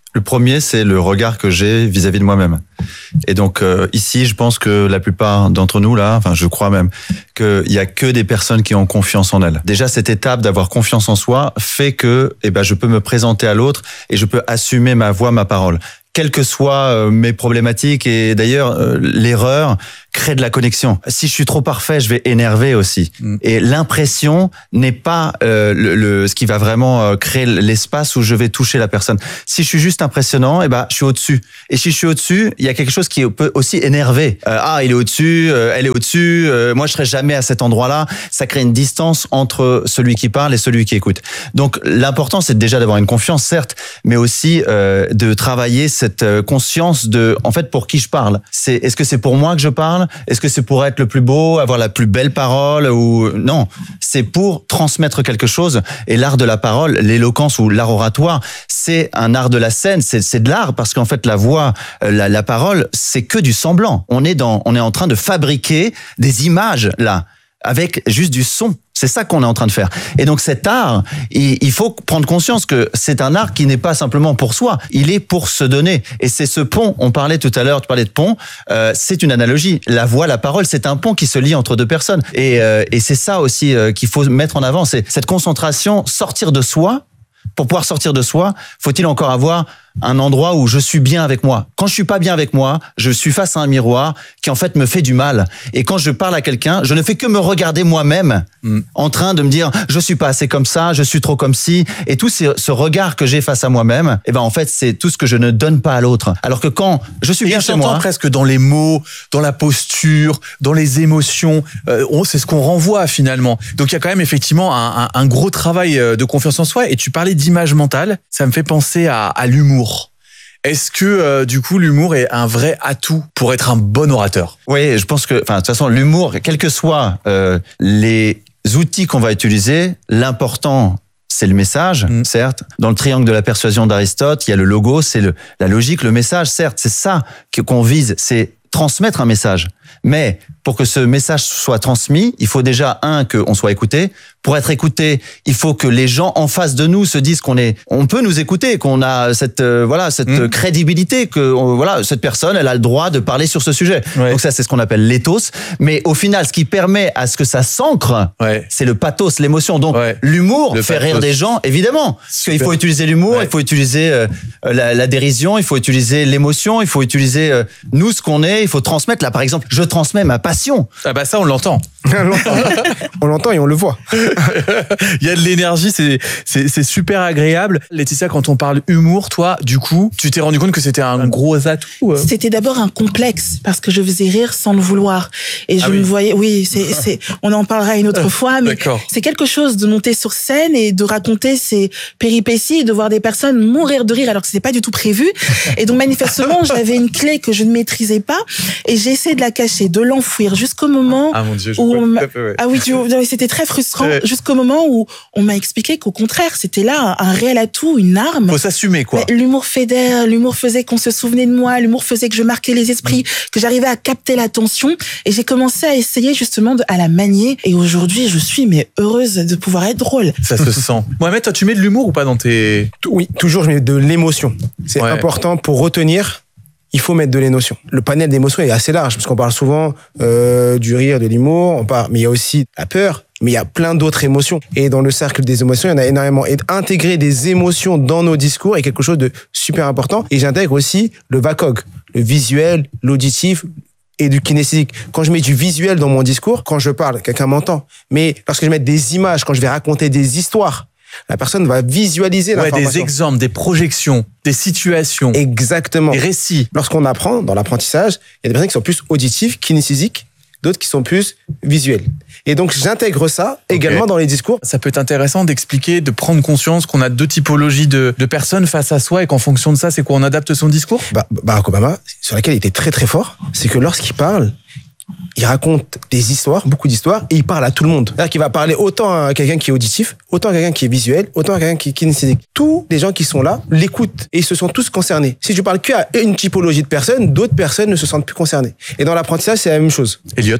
Le premier, c'est le regard que j'ai vis-à-vis de moi-même. Et donc euh, ici, je pense que la plupart d'entre nous là, enfin je crois même qu'il y a que des personnes qui ont confiance en elles. Déjà cette étape d'avoir confiance en soi fait que eh ben je peux me présenter à l'autre et je peux assumer ma voix, ma parole. Quelles que soient euh, mes problématiques et d'ailleurs euh, l'erreur crée de la connexion. Si je suis trop parfait, je vais énerver aussi. Mm. Et l'impression n'est pas euh, le, le ce qui va vraiment euh, créer l'espace où je vais toucher la personne. Si je suis juste impressionnant, eh ben je suis au-dessus. Et si je suis au-dessus, il y a quelque chose qui peut aussi énerver. Euh, ah, il est au-dessus, euh, elle est au-dessus. Euh, moi, je serai jamais à cet endroit-là. Ça crée une distance entre celui qui parle et celui qui écoute. Donc, l'important, c'est déjà d'avoir une confiance, certes, mais aussi euh, de travailler cette conscience de, en fait, pour qui je parle. C'est, est-ce que c'est pour moi que je parle? Est-ce que c'est pour être le plus beau, avoir la plus belle parole ou non? C'est pour transmettre quelque chose. Et l'art de la parole, l'éloquence ou l'art oratoire, c'est un art de la scène. C'est, c'est de l'art parce qu'en fait, la voix, la, la parole, c'est que du semblant. On est dans, on est en train de fabriquer des images là, avec juste du son. C'est ça qu'on est en train de faire. Et donc cet art, il faut prendre conscience que c'est un art qui n'est pas simplement pour soi, il est pour se donner. Et c'est ce pont, on parlait tout à l'heure, tu parlais de pont, euh, c'est une analogie. La voix, la parole, c'est un pont qui se lie entre deux personnes. Et, euh, et c'est ça aussi euh, qu'il faut mettre en avant, c'est cette concentration, sortir de soi. Pour pouvoir sortir de soi, faut-il encore avoir un endroit où je suis bien avec moi. Quand je suis pas bien avec moi, je suis face à un miroir qui en fait me fait du mal. Et quand je parle à quelqu'un, je ne fais que me regarder moi-même, mm. en train de me dire je suis pas assez comme ça, je suis trop comme ci. Et tout ce, ce regard que j'ai face à moi-même, eh ben en fait c'est tout ce que je ne donne pas à l'autre. Alors que quand je suis et bien chez moi, presque dans les mots, dans la posture, dans les émotions, euh, on, c'est ce qu'on renvoie finalement. Donc il y a quand même effectivement un, un, un gros travail de confiance en soi. Et tu parlais d'image mentale, ça me fait penser à, à l'humour. Est-ce que euh, du coup l'humour est un vrai atout pour être un bon orateur? Oui, je pense que, enfin, de toute façon, l'humour, quels que soient euh, les outils qu'on va utiliser, l'important c'est le message, mmh. certes. Dans le triangle de la persuasion d'Aristote, il y a le logo, c'est le, la logique, le message, certes. C'est ça qu'on vise, c'est transmettre un message. Mais pour que ce message soit transmis, il faut déjà, un, qu'on soit écouté. Pour être écouté, il faut que les gens en face de nous se disent qu'on est, on peut nous écouter, qu'on a cette, euh, voilà, cette mmh. crédibilité, que, on, voilà, cette personne, elle a le droit de parler sur ce sujet. Ouais. Donc ça, c'est ce qu'on appelle l'éthos. Mais au final, ce qui permet à ce que ça s'ancre, ouais. c'est le pathos, l'émotion. Donc, ouais. l'humour le fait pathos. Rire des gens, évidemment. Parce qu'il faut utiliser l'humour, ouais. il faut utiliser euh, la, la dérision, il faut utiliser l'émotion, il faut utiliser, euh, nous, ce qu'on est, il faut transmettre. Là, par exemple, je transmets ma passion. Ah bah ça, on l'entend. on l'entend. On l'entend et on le voit. Il y a de l'énergie, c'est, c'est, c'est super agréable. Laetitia, quand on parle humour, toi, du coup, tu t'es rendu compte que c'était un gros atout? C'était d'abord un complexe, parce que je faisais rire sans le vouloir. Et je ah oui. me voyais, oui, c'est, c'est, on en parlera une autre fois, mais D'accord. c'est quelque chose de monter sur scène et de raconter ses péripéties et de voir des personnes mourir de rire alors que c'était pas du tout prévu. Et donc, manifestement, j'avais une clé que je ne maîtrisais pas et j'ai essayé de la cacher, de l'enfouir jusqu'au moment ah, mon Dieu, je où on m'a... fait, ouais. ah oui, tu... c'était très frustrant ouais. jusqu'au moment où on m'a expliqué qu'au contraire, c'était là un réel atout, une arme. Faut s'assumer, quoi. Mais l'humour fédère, l'humour faisait qu'on se souvenait de moi, l'humour faisait que je marquais les esprits, mmh. que j'arrivais à capter l'attention et j'ai commencé à essayer justement de, à la manier et aujourd'hui, je suis mais heureuse de pouvoir être drôle. Ça se sent. Mohamed, toi, tu mets de l'humour ou pas dans tes... Oui, toujours je mets de l'émotion. C'est ouais. important pour retenir. Il faut mettre de l'émotion. Le panel d'émotions est assez large parce qu'on parle souvent euh, du rire, de l'humour, on parle, mais il y a aussi la peur, mais il y a plein d'autres émotions. Et dans le cercle des émotions, il y en a énormément. Et intégrer des émotions dans nos discours est quelque chose de super important. Et j'intègre aussi le V A C O G, le visuel, l'auditif et du kinesthésique. Quand je mets du visuel dans mon discours, quand je parle, quelqu'un m'entend. Mais lorsque je mets des images, quand je vais raconter des histoires, la personne va visualiser ouais, l'information. Des exemples, des projections, des situations. Exactement. Des récits. Lorsqu'on apprend, dans l'apprentissage, il y a des personnes qui sont plus auditives, kinesthésiques, d'autres qui sont plus visuelles. Et donc, j'intègre ça okay. également dans les discours. Ça peut être intéressant d'expliquer, de prendre conscience qu'on a deux typologies de, de personnes face à soi et qu'en fonction de ça, c'est quoi, on adapte son discours? bah, Barack Obama, sur laquelle il était très très fort, c'est que lorsqu'il parle, il raconte des histoires, beaucoup d'histoires, et il parle à tout le monde. C'est-à-dire qu'il va parler autant à quelqu'un qui est auditif, autant à quelqu'un qui est visuel, autant à quelqu'un qui est kinesthésique. Tous les gens qui sont là l'écoutent et ils se sont tous concernés. Si tu parles qu'à une typologie de personnes, d'autres personnes ne se sentent plus concernées. Et dans l'apprentissage, c'est la même chose. Elliot?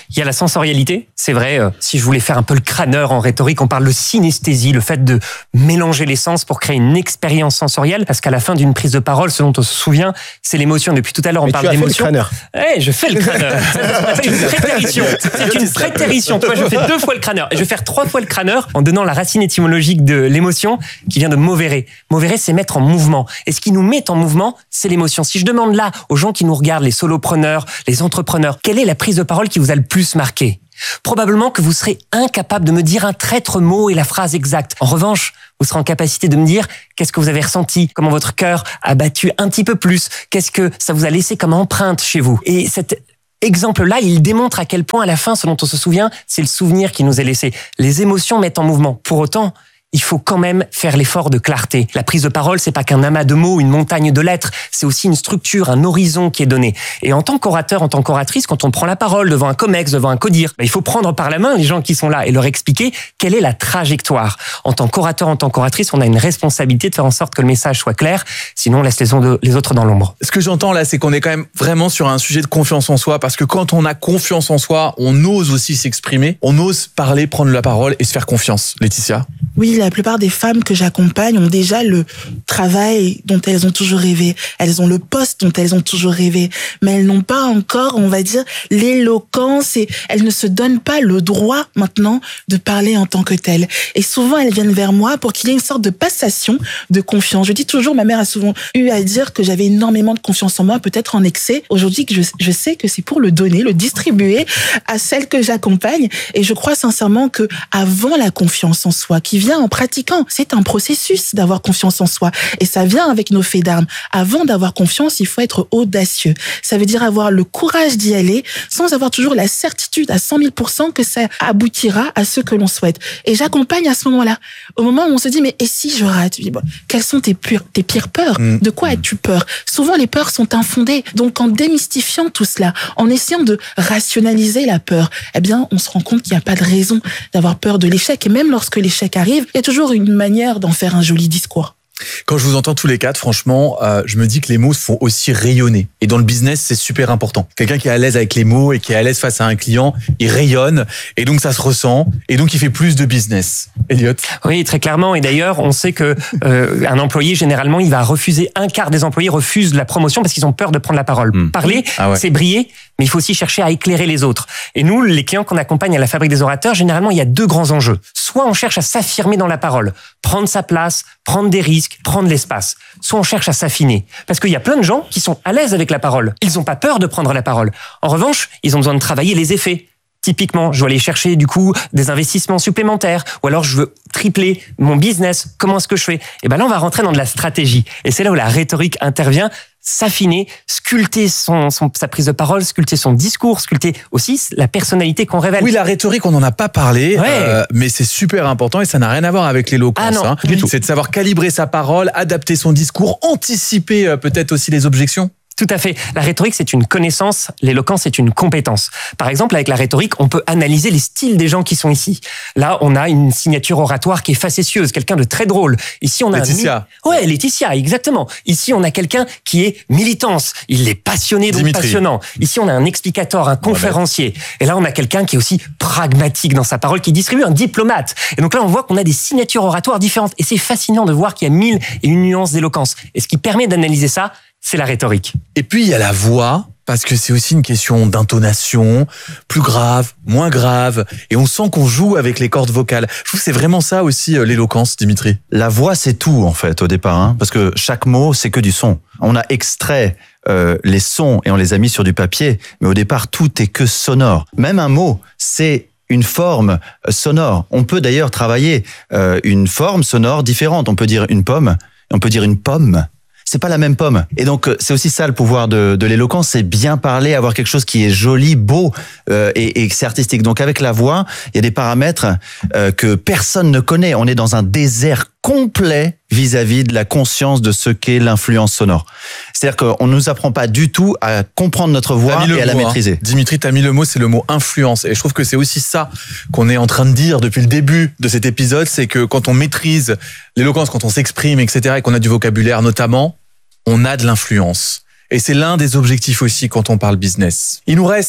Il y a la sensorialité, c'est vrai. euh, Si je voulais faire un peu le crâneur en rhétorique, on parle de synesthésie, le fait de mélanger les sens pour créer une expérience sensorielle. Parce qu'à la fin d'une prise de parole, ce dont on se souvient, c'est l'émotion. Depuis tout à l'heure, on Mais parle tu as fait le d'émotion. crâneur. Eh, je fais le crâneur. C'est une prétérition. C'est une prétérition. Tu vois, je fais deux fois le crâneur. Et je vais faire trois fois le crâneur en donnant la racine étymologique de l'émotion qui vient de movere. Movere, c'est mettre en mouvement. Et ce qui nous met en mouvement, c'est l'émotion. Si je demande là aux gens qui nous regardent, les solopreneurs, les entrepreneurs, quelle est la prise de parole qui vous a le plus marqué? Probablement que vous serez incapable de me dire un traître mot et la phrase exacte. En revanche, vous serez en capacité de me dire qu'est-ce que vous avez ressenti, comment votre cœur a battu un petit peu plus, qu'est-ce que ça vous a laissé comme empreinte chez vous. Et cet exemple-là, il démontre à quel point, à la fin, ce dont on se souvient, c'est le souvenir qui nous est laissé. Les émotions mettent en mouvement. Pour autant, il faut quand même faire l'effort de clarté. La prise de parole, c'est pas qu'un amas de mots, une montagne de lettres, c'est aussi une structure, un horizon qui est donné. Et en tant qu'orateur, en tant qu'oratrice, quand on prend la parole devant un comex, devant un codir, ben, il faut prendre par la main les gens qui sont là et leur expliquer quelle est la trajectoire. En tant qu'orateur, en tant qu'oratrice, on a une responsabilité de faire en sorte que le message soit clair, sinon on laisse les, ondes- les autres dans l'ombre. Ce que j'entends là, c'est qu'on est quand même vraiment sur un sujet de confiance en soi, parce que quand on a confiance en soi, on ose aussi s'exprimer, on ose parler, prendre la parole et se faire confiance. Laetitia? Oui, la plupart des femmes que j'accompagne ont déjà le travail dont elles ont toujours rêvé. Elles ont le poste dont elles ont toujours rêvé. Mais elles n'ont pas encore, on va dire, l'éloquence et elles ne se donnent pas le droit maintenant de parler en tant que telles. Et souvent, elles viennent vers moi pour qu'il y ait une sorte de passation de confiance. Je dis toujours, ma mère a souvent eu à dire que j'avais énormément de confiance en moi, peut-être en excès. Aujourd'hui, je, je sais que c'est pour le donner, le distribuer à celles que j'accompagne. Et je crois sincèrement que avant la confiance en soi, qui vient en pratiquant, c'est un processus d'avoir confiance en soi. Et ça vient avec nos faits d'armes. Avant d'avoir confiance, il faut être audacieux. Ça veut dire avoir le courage d'y aller sans avoir toujours la certitude à cent mille pour cent que ça aboutira à ce que l'on souhaite. Et j'accompagne à ce moment-là. Au moment où on se dit, mais et si je rate? Je dis, bon, quelles sont tes, pures, tes pires peurs? Mmh. De quoi as-tu peur? Souvent, les peurs sont infondées. Donc, en démystifiant tout cela, en essayant de rationaliser la peur, eh bien, on se rend compte qu'il n'y a pas de raison d'avoir peur de l'échec. Et même lorsque l'échec arrive, il y a toujours une manière d'en faire un joli discours. Quand je vous entends tous les quatre, franchement, euh, je me dis que les mots font aussi rayonner. Et dans le business, c'est super important. Quelqu'un qui est à l'aise avec les mots et qui est à l'aise face à un client, il rayonne et donc ça se ressent et donc il fait plus de business. Elliot? Oui, très clairement. Et d'ailleurs, on sait que euh, un employé, généralement, il va refuser, un quart des employés refusent la promotion parce qu'ils ont peur de prendre la parole. Mmh. Parler, Ah ouais. c'est briller, mais il faut aussi chercher à éclairer les autres. Et nous, les clients qu'on accompagne à la Fabrique des orateurs, généralement, il y a deux grands enjeux. Soit on cherche à s'affirmer dans la parole, prendre sa place, prendre des risques, prendre l'espace. Soit on cherche à s'affiner. Parce qu'il y a plein de gens qui sont à l'aise avec la parole. Ils n'ont pas peur de prendre la parole. En revanche, ils ont besoin de travailler les effets. Typiquement, je dois aller chercher du coup des investissements supplémentaires, ou alors je veux tripler mon business. Comment est-ce que je fais? Et ben là, on va rentrer dans de la stratégie. Et c'est là où la rhétorique intervient. S'affiner, sculpter son, son, sa prise de parole, sculpter son discours, sculpter aussi la personnalité qu'on révèle. Oui, la rhétorique, on n'en a pas parlé, Ouais. euh, mais c'est super important et ça n'a rien à voir avec l'éloquence. Ah non, hein. du tout. C'est de savoir calibrer sa parole, adapter son discours, anticiper euh, peut-être aussi les objections. Tout à fait. La rhétorique, c'est une connaissance. L'éloquence, c'est une compétence. Par exemple, avec la rhétorique, on peut analyser les styles des gens qui sont ici. Là, on a une signature oratoire qui est facétieuse, quelqu'un de très drôle. Ici, on a Laetitia. Un... Ouais, Laetitia, exactement. Ici, on a quelqu'un qui est militance. Il est passionné, donc Dimitri. passionnant. Ici, on a un explicateur, un conférencier. Et là, on a quelqu'un qui est aussi pragmatique dans sa parole, qui distribue, un diplomate. Et donc là, on voit qu'on a des signatures oratoires différentes. Et c'est fascinant de voir qu'il y a mille et une nuances d'éloquence. Et ce qui permet d'analyser ça, c'est la rhétorique. Et puis, il y a la voix, parce que c'est aussi une question d'intonation, plus grave, moins grave, et on sent qu'on joue avec les cordes vocales. Je trouve que c'est vraiment ça aussi, euh, l'éloquence, Dimitri. La voix, c'est tout en fait au départ, hein, parce que chaque mot, c'est que du son. On a extrait euh, les sons et on les a mis sur du papier, mais au départ, tout est que sonore. Même un mot, c'est une forme sonore. On peut d'ailleurs travailler euh, une forme sonore différente. On peut dire une pomme, on peut dire une pomme. C'est pas la même pomme. Et donc, c'est aussi ça le pouvoir de, de l'éloquence, c'est bien parler, avoir quelque chose qui est joli, beau euh, et, et c'est artistique. Donc, avec la voix, il y a des paramètres euh, que personne ne connaît. On est dans un désert complet vis-à-vis de la conscience de ce qu'est l'influence sonore. C'est-à-dire qu'on ne nous apprend pas du tout à comprendre notre voix et à la mot, maîtriser. Hein. Dimitri, t'as mis le mot, c'est le mot influence. Et je trouve que c'est aussi ça qu'on est en train de dire depuis le début de cet épisode, c'est que quand on maîtrise l'éloquence, quand on s'exprime, et cetera, et qu'on a du vocabulaire notamment, on a de l'influence. Et c'est l'un des objectifs aussi quand on parle business. Il nous reste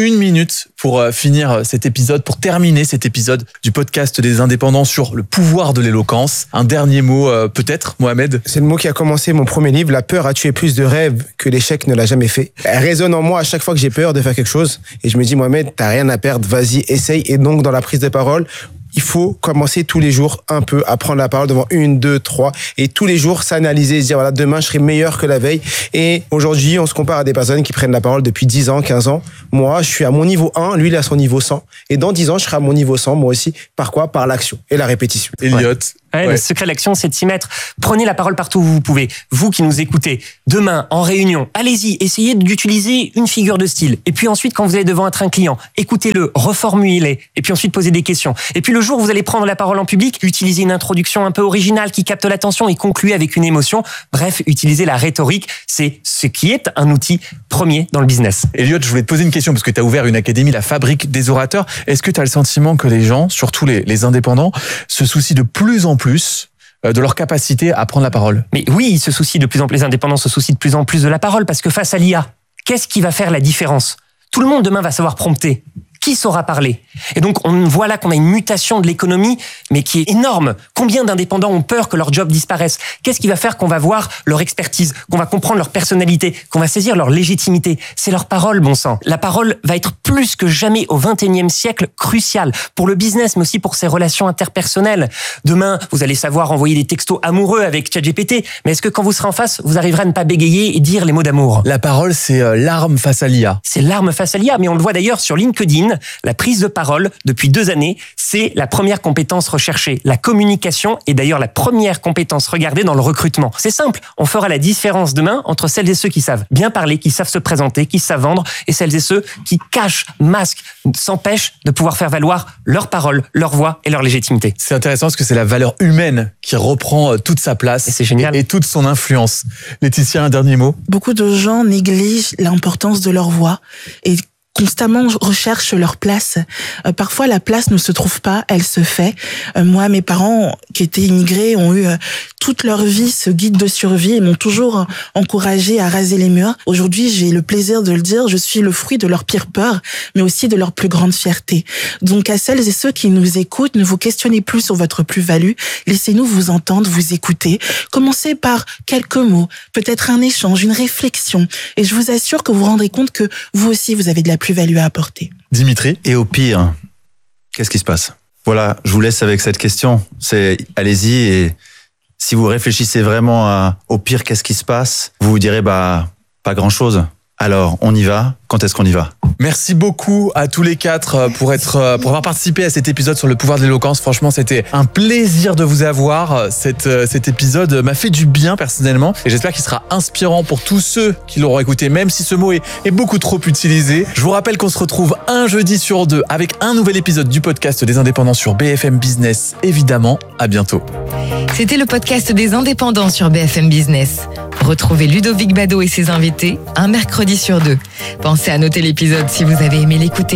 une minute pour euh, finir cet épisode, pour terminer cet épisode du podcast des indépendants sur le pouvoir de l'éloquence. Un dernier mot euh, peut-être, Mohamed? C'est le mot qui a commencé mon premier livre. La peur a tué plus de rêves que l'échec ne l'a jamais fait. Elle résonne en moi à chaque fois que j'ai peur de faire quelque chose. Et je me dis, Mohamed, t'as rien à perdre, vas-y, essaye. Et donc, dans la prise de parole, il faut commencer tous les jours un peu à prendre la parole devant une, deux, trois, et tous les jours s'analyser, se dire voilà, demain je serai meilleur que la veille. Et aujourd'hui, on se compare à des personnes qui prennent la parole depuis dix ans, quinze ans. Moi, je suis à mon niveau un, lui il est à son niveau cent. Et dans dix ans, je serai à mon niveau cent, moi aussi. Par quoi? Par l'action et la répétition. Elliot. Ouais, Ouais. Le secret de l'action, c'est de s'y mettre. Prenez la parole partout où vous pouvez. Vous qui nous écoutez, demain, en réunion, allez-y, essayez d'utiliser une figure de style. Et puis ensuite, quand vous allez devant être un client, écoutez-le, reformulez, et puis ensuite posez des questions. Et puis le jour où vous allez prendre la parole en public, utilisez une introduction un peu originale qui capte l'attention et concluez avec une émotion. Bref, utilisez la rhétorique. C'est ce qui est un outil premier dans le business. Elliot, je voulais te poser une question parce que tu as ouvert une académie, la Fabrique des orateurs. Est-ce que tu as le sentiment que les gens, surtout les, les indépendants, se soucient de plus en plus de leur capacité à prendre la parole? Mais oui, ils se soucient de plus en plus, les indépendants se soucient de plus en plus de la parole parce que face à l'I A, qu'est-ce qui va faire la différence? Tout le monde demain va savoir prompter. Qui saura parler? Et donc, on voit là qu'on a une mutation de l'économie, mais qui est énorme. Combien d'indépendants ont peur que leur job disparaisse? Qu'est-ce qui va faire qu'on va voir leur expertise, qu'on va comprendre leur personnalité, qu'on va saisir leur légitimité? C'est leur parole, bon sang. La parole va être plus que jamais au vingt et unième siècle cruciale pour le business, mais aussi pour ses relations interpersonnelles. Demain, vous allez savoir envoyer des textos amoureux avec ChatGPT, mais est-ce que quand vous serez en face, vous arriverez à ne pas bégayer et dire les mots d'amour? La parole, c'est euh, l'arme face à l'I A. C'est l'arme face à l'I A, mais on le voit d'ailleurs sur LinkedIn. La prise de parole, depuis deux années, c'est la première compétence recherchée. La communication est d'ailleurs la première compétence regardée dans le recrutement. C'est simple, on fera la différence demain entre celles et ceux qui savent bien parler, qui savent se présenter, qui savent vendre, et celles et ceux qui cachent, masquent, s'empêchent de pouvoir faire valoir leur parole, leur voix et leur légitimité. C'est intéressant parce que c'est la valeur humaine qui reprend toute sa place et, c'est génial. et, et toute son influence. Laetitia, un dernier mot? Beaucoup de gens négligent l'importance de leur voix et constamment recherchent leur place. Euh, parfois, la place ne se trouve pas, elle se fait. Euh, moi, mes parents qui étaient immigrés ont eu euh, toute leur vie ce guide de survie et m'ont toujours encouragé à raser les murs. Aujourd'hui, j'ai le plaisir de le dire, je suis le fruit de leur pire peur, mais aussi de leur plus grande fierté. Donc, à celles et ceux qui nous écoutent, ne vous questionnez plus sur votre plus-value. Laissez-nous vous entendre, vous écouter. Commencez par quelques mots, peut-être un échange, une réflexion. Et je vous assure que vous vous rendrez compte que vous aussi, vous avez de la plus-value à apporter. Dimitri? Et au pire, qu'est-ce qui se passe? Voilà, je vous laisse avec cette question. C'est, allez-y, et si vous réfléchissez vraiment à, au pire, qu'est-ce qui se passe? Vous vous direz, bah, pas grand-chose. Alors, on y va. Quand est-ce qu'on y va? Merci beaucoup à tous les quatre pour être, pour avoir participé à cet épisode sur le pouvoir de l'éloquence. Franchement, c'était un plaisir de vous avoir. Cet, cet épisode m'a fait du bien personnellement et j'espère qu'il sera inspirant pour tous ceux qui l'auront écouté, même si ce mot est, est beaucoup trop utilisé. Je vous rappelle qu'on se retrouve un jeudi sur deux avec un nouvel épisode du podcast des indépendants sur B F M Business. Évidemment, à bientôt. C'était le podcast des indépendants sur B F M Business. Retrouvez Ludovic Bado et ses invités un mercredi sur deux. Pensez à noter l'épisode si vous avez aimé l'écouter.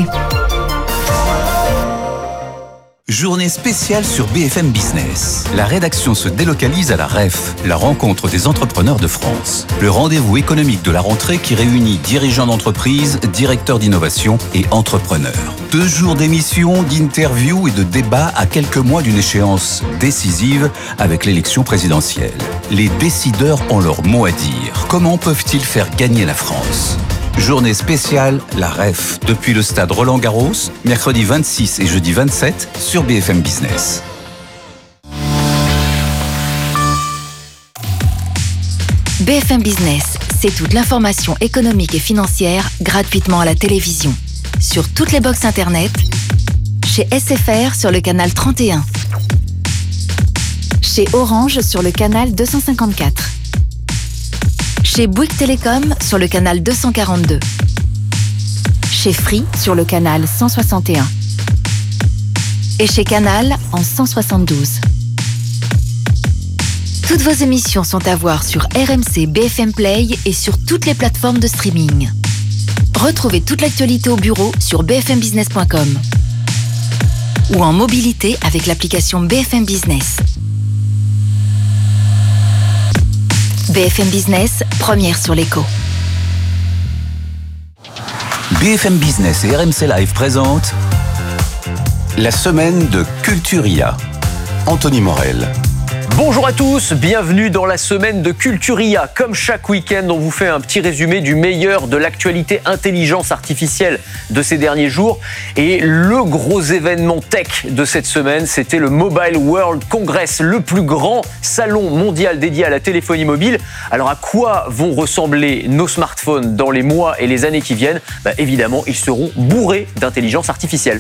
Journée spéciale sur B F M Business. La rédaction se délocalise à la R E F, la rencontre des entrepreneurs de France. Le rendez-vous économique de la rentrée qui réunit dirigeants d'entreprise, directeurs d'innovation et entrepreneurs. Deux jours d'émissions, d'interviews et de débats à quelques mois d'une échéance décisive avec l'élection présidentielle. Les décideurs ont leur mot à dire. Comment peuvent-ils faire gagner la France ? Journée spéciale, la R E F, depuis le stade Roland-Garros, mercredi vingt-six et jeudi vingt-sept sur B F M Business. B F M Business, c'est toute l'information économique et financière gratuitement à la télévision. Sur toutes les box internet, chez S F R sur le canal trente et un, chez Orange sur le canal deux cent cinquante-quatre, chez Bouygues Télécom sur le canal deux cent quarante-deux, chez Free sur le canal cent soixante et un et chez Canal en cent soixante-douze. Toutes vos émissions sont à voir sur R M C B F M Play et sur toutes les plateformes de streaming. Retrouvez toute l'actualité au bureau sur b f m business point com ou en mobilité avec l'application B F M Business. B F M Business, première sur l'écho. B F M Business et R M C Live présentent la semaine de Culturia. Anthony Morel. Bonjour à tous, bienvenue dans la semaine de Culturia. Comme chaque week-end, on vous fait un petit résumé du meilleur de l'actualité intelligence artificielle de ces derniers jours. Et le gros événement tech de cette semaine, c'était le Mobile World Congress, le plus grand salon mondial dédié à la téléphonie mobile. Alors à quoi vont ressembler nos smartphones dans les mois et les années qui viennent ? Bah, évidemment, ils seront bourrés d'intelligence artificielle.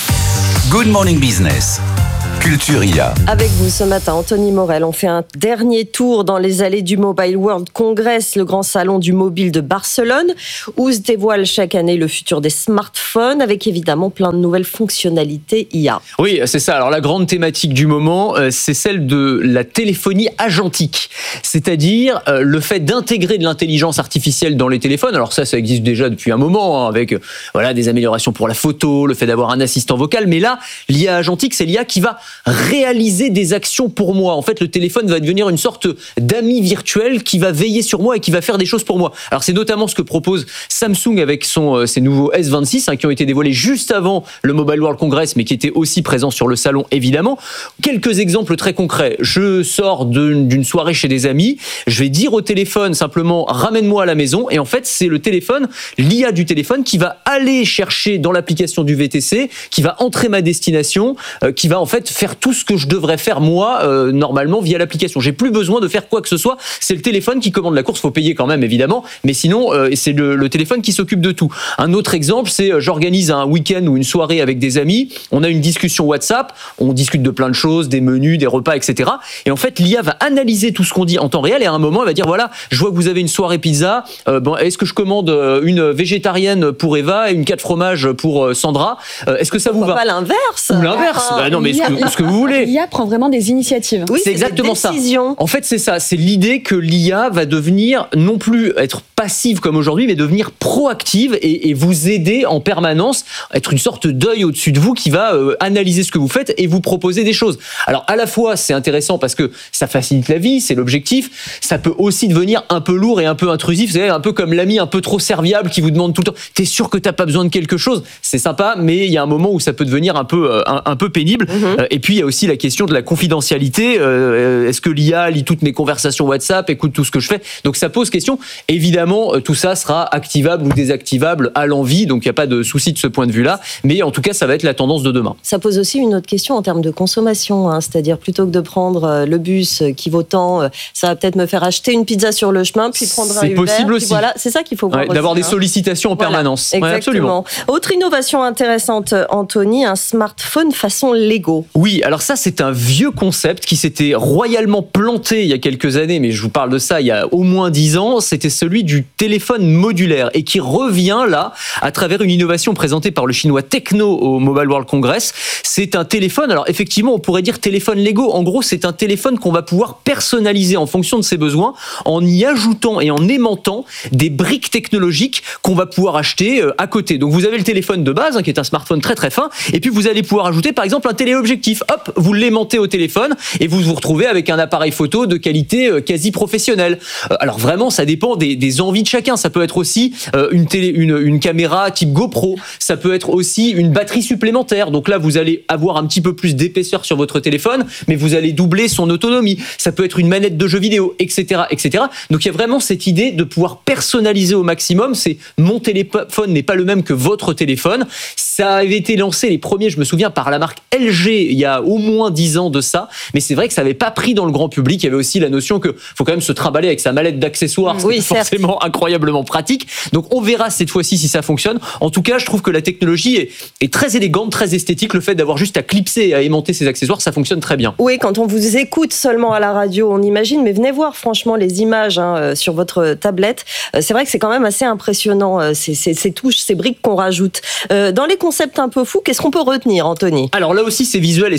Good Morning Business. Culturia. Avec vous ce matin, Anthony Morel, on fait un dernier tour dans les allées du Mobile World Congress, le grand salon du mobile de Barcelone, où se dévoile chaque année le futur des smartphones, avec évidemment plein de nouvelles fonctionnalités I A. Oui, c'est ça. Alors la grande thématique du moment, c'est celle de la téléphonie agentique, c'est-à-dire le fait d'intégrer de l'intelligence artificielle dans les téléphones. Alors ça, ça existe déjà depuis un moment, hein, avec voilà des améliorations pour la photo, le fait d'avoir un assistant vocal. Mais là, l'I A agentique, c'est l'I A qui va réaliser des actions pour moi. En fait, le téléphone va devenir une sorte d'ami virtuel qui va veiller sur moi et qui va faire des choses pour moi. Alors, c'est notamment ce que propose Samsung avec son, euh, ses nouveaux S vingt-six, hein, qui ont été dévoilés juste avant le Mobile World Congress, mais qui étaient aussi présents sur le salon, évidemment. Quelques exemples très concrets. Je sors d'une, d'une soirée chez des amis, je vais dire au téléphone simplement « ramène-moi à la maison » et en fait, c'est le téléphone, l'I A du téléphone qui va aller chercher dans l'application du V T C, qui va entrer ma destination, euh, qui va en fait faire tout ce que je devrais faire moi euh, normalement via l'application. J'ai plus besoin de faire quoi que ce soit. C'est le téléphone qui commande la course. Faut payer quand même évidemment, mais sinon euh, c'est le, le téléphone qui s'occupe de tout. Un autre exemple, c'est euh, j'organise un week-end ou une soirée avec des amis. On a une discussion WhatsApp. On discute de plein de choses, des menus, des repas, et cetera. Et en fait, l'I A va analyser tout ce qu'on dit en temps réel et à un moment, elle va dire voilà, je vois que vous avez une soirée pizza. Euh, bon, est-ce que je commande une végétarienne pour Eva et une quatre fromages pour euh, Sandra euh, Est-ce que ça Pourquoi vous va pas l'inverse Ou l'inverse bah non, mais ce que, ce que vous voulez. L'I A prend vraiment des initiatives. Oui, c'est, c'est exactement ça. Décisions. En fait, c'est ça. C'est l'idée que l'I A va devenir non plus être passive comme aujourd'hui, mais devenir proactive et, et vous aider en permanence, être une sorte d'œil au-dessus de vous qui va euh, analyser ce que vous faites et vous proposer des choses. Alors, à la fois, c'est intéressant parce que ça facilite la vie, c'est l'objectif. Ça peut aussi devenir un peu lourd et un peu intrusif. C'est un peu comme l'ami un peu trop serviable qui vous demande tout le temps « T'es sûr que t'as pas besoin de quelque chose ?» C'est sympa, mais il y a un moment où ça peut devenir un peu, euh, un, un peu pénible. Mm-hmm. Et puis, il y a aussi la question de la confidentialité. Euh, est-ce que l'I A lit toutes mes conversations WhatsApp, écoute tout ce que je fais ? Donc ça pose question. Évidemment, tout ça sera activable ou désactivable à l'envie, donc il n'y a pas de souci de ce point de vue-là. Mais en tout cas, ça va être la tendance de demain. Ça pose aussi une autre question en termes de consommation, hein, c'est-à-dire plutôt que de prendre le bus qui vaut tant, ça va peut-être me faire acheter une pizza sur le chemin, puis prendre un Uber. C'est possible aussi. Voilà, c'est ça qu'il faut voir. Ouais, aussi, d'avoir hein. des sollicitations en voilà, permanence. Exactement. Ouais, absolument. Autre innovation intéressante, Anthony, un smartphone façon Lego. Oui, alors ça, c'est un vieux concept qui s'était royalement planté il y a quelques années, mais je vous parle de ça il y a au moins dix ans, c'était celui du téléphone modulaire et qui revient là à travers une innovation présentée par le chinois Tecno au Mobile World Congress. C'est un téléphone, alors effectivement on pourrait dire téléphone Lego, en gros c'est un téléphone qu'on va pouvoir personnaliser en fonction de ses besoins en y ajoutant et en aimantant des briques technologiques qu'on va pouvoir acheter à côté. Donc vous avez le téléphone de base hein, qui est un smartphone très très fin et puis vous allez pouvoir ajouter par exemple un téléobjectif. Hop, vous l'aimantez au téléphone et vous vous retrouvez avec un appareil photo de qualité quasi professionnelle. Alors vraiment, ça dépend des, des envies de chacun. Ça peut être aussi une, télé, une, une caméra type GoPro. Ça peut être aussi une batterie supplémentaire. Donc là, vous allez avoir un petit peu plus d'épaisseur sur votre téléphone, mais vous allez doubler son autonomie. Ça peut être une manette de jeu vidéo, et cetera, et cetera. Donc il y a vraiment cette idée de pouvoir personnaliser au maximum. C'est mon téléphone n'est pas le même que votre téléphone. Ça avait été lancé les premiers, je me souviens, par la marque L G il y a au moins dix ans de ça. Mais c'est vrai que ça n'avait pas pris dans le grand public. Il y avait aussi la notion que faut quand même se trimballer avec sa mallette d'accessoires. C'est oui, forcément incroyablement pratique. Donc on verra cette fois-ci si ça fonctionne. En tout cas, je trouve que la technologie est, est très élégante, très esthétique. Le fait d'avoir juste à clipser et à aimanter ses accessoires, ça fonctionne très bien. Oui, quand on vous écoute seulement à la radio, on imagine, mais venez voir franchement les images hein, sur votre tablette. C'est vrai que c'est quand même assez impressionnant, ces, ces, ces touches, ces briques qu'on rajoute. Euh, dans les concepts un peu fous, qu'est-ce qu'on peut retenir, Anthony ? Alors là aussi, c'est visuel et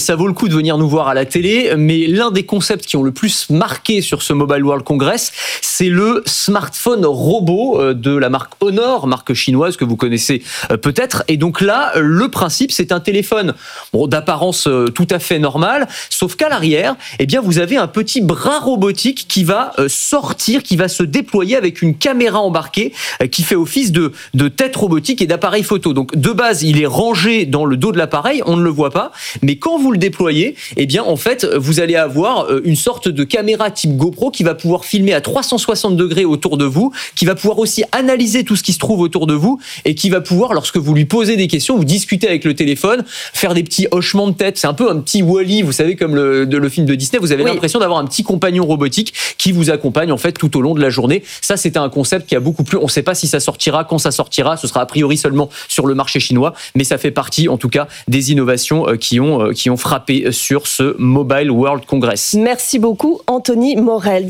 ça vaut le coup de venir nous voir à la télé, mais l'un des concepts qui ont le plus marqué sur ce Mobile World Congress, c'est le smartphone robot de la marque Honor, marque chinoise que vous connaissez peut-être. Et donc là, le principe, c'est un téléphone bon, d'apparence tout à fait normale, sauf qu'à l'arrière, eh bien, vous avez un petit bras robotique qui va sortir, qui va se déployer avec une caméra embarquée qui fait office de, de tête robotique et d'appareil photo. Donc de base, il est rangé dans le dos de l'appareil, on ne le voit pas, mais quand vous le déployez, eh bien, en fait, vous allez avoir une sorte de caméra type GoPro qui va pouvoir filmer à trois cent soixante degrés autour de vous, qui va pouvoir aussi analyser tout ce qui se trouve autour de vous et qui va pouvoir, lorsque vous lui posez des questions, vous discutez avec le téléphone, faire des petits hochements de tête. C'est un peu un petit Wall-E, vous savez, comme le, de, le film de Disney. Vous avez oui. l'impression d'avoir un petit compagnon robotique qui vous accompagne en fait tout au long de la journée. Ça, c'était un concept qui a beaucoup plu. On ne sait pas si ça sortira, quand ça sortira. Ce sera a priori seulement sur le marché chinois, mais ça fait partie, en tout cas, des innovations qui ont, qui ont frappé sur ce Mobile World Congress. Merci beaucoup, Anthony Morel.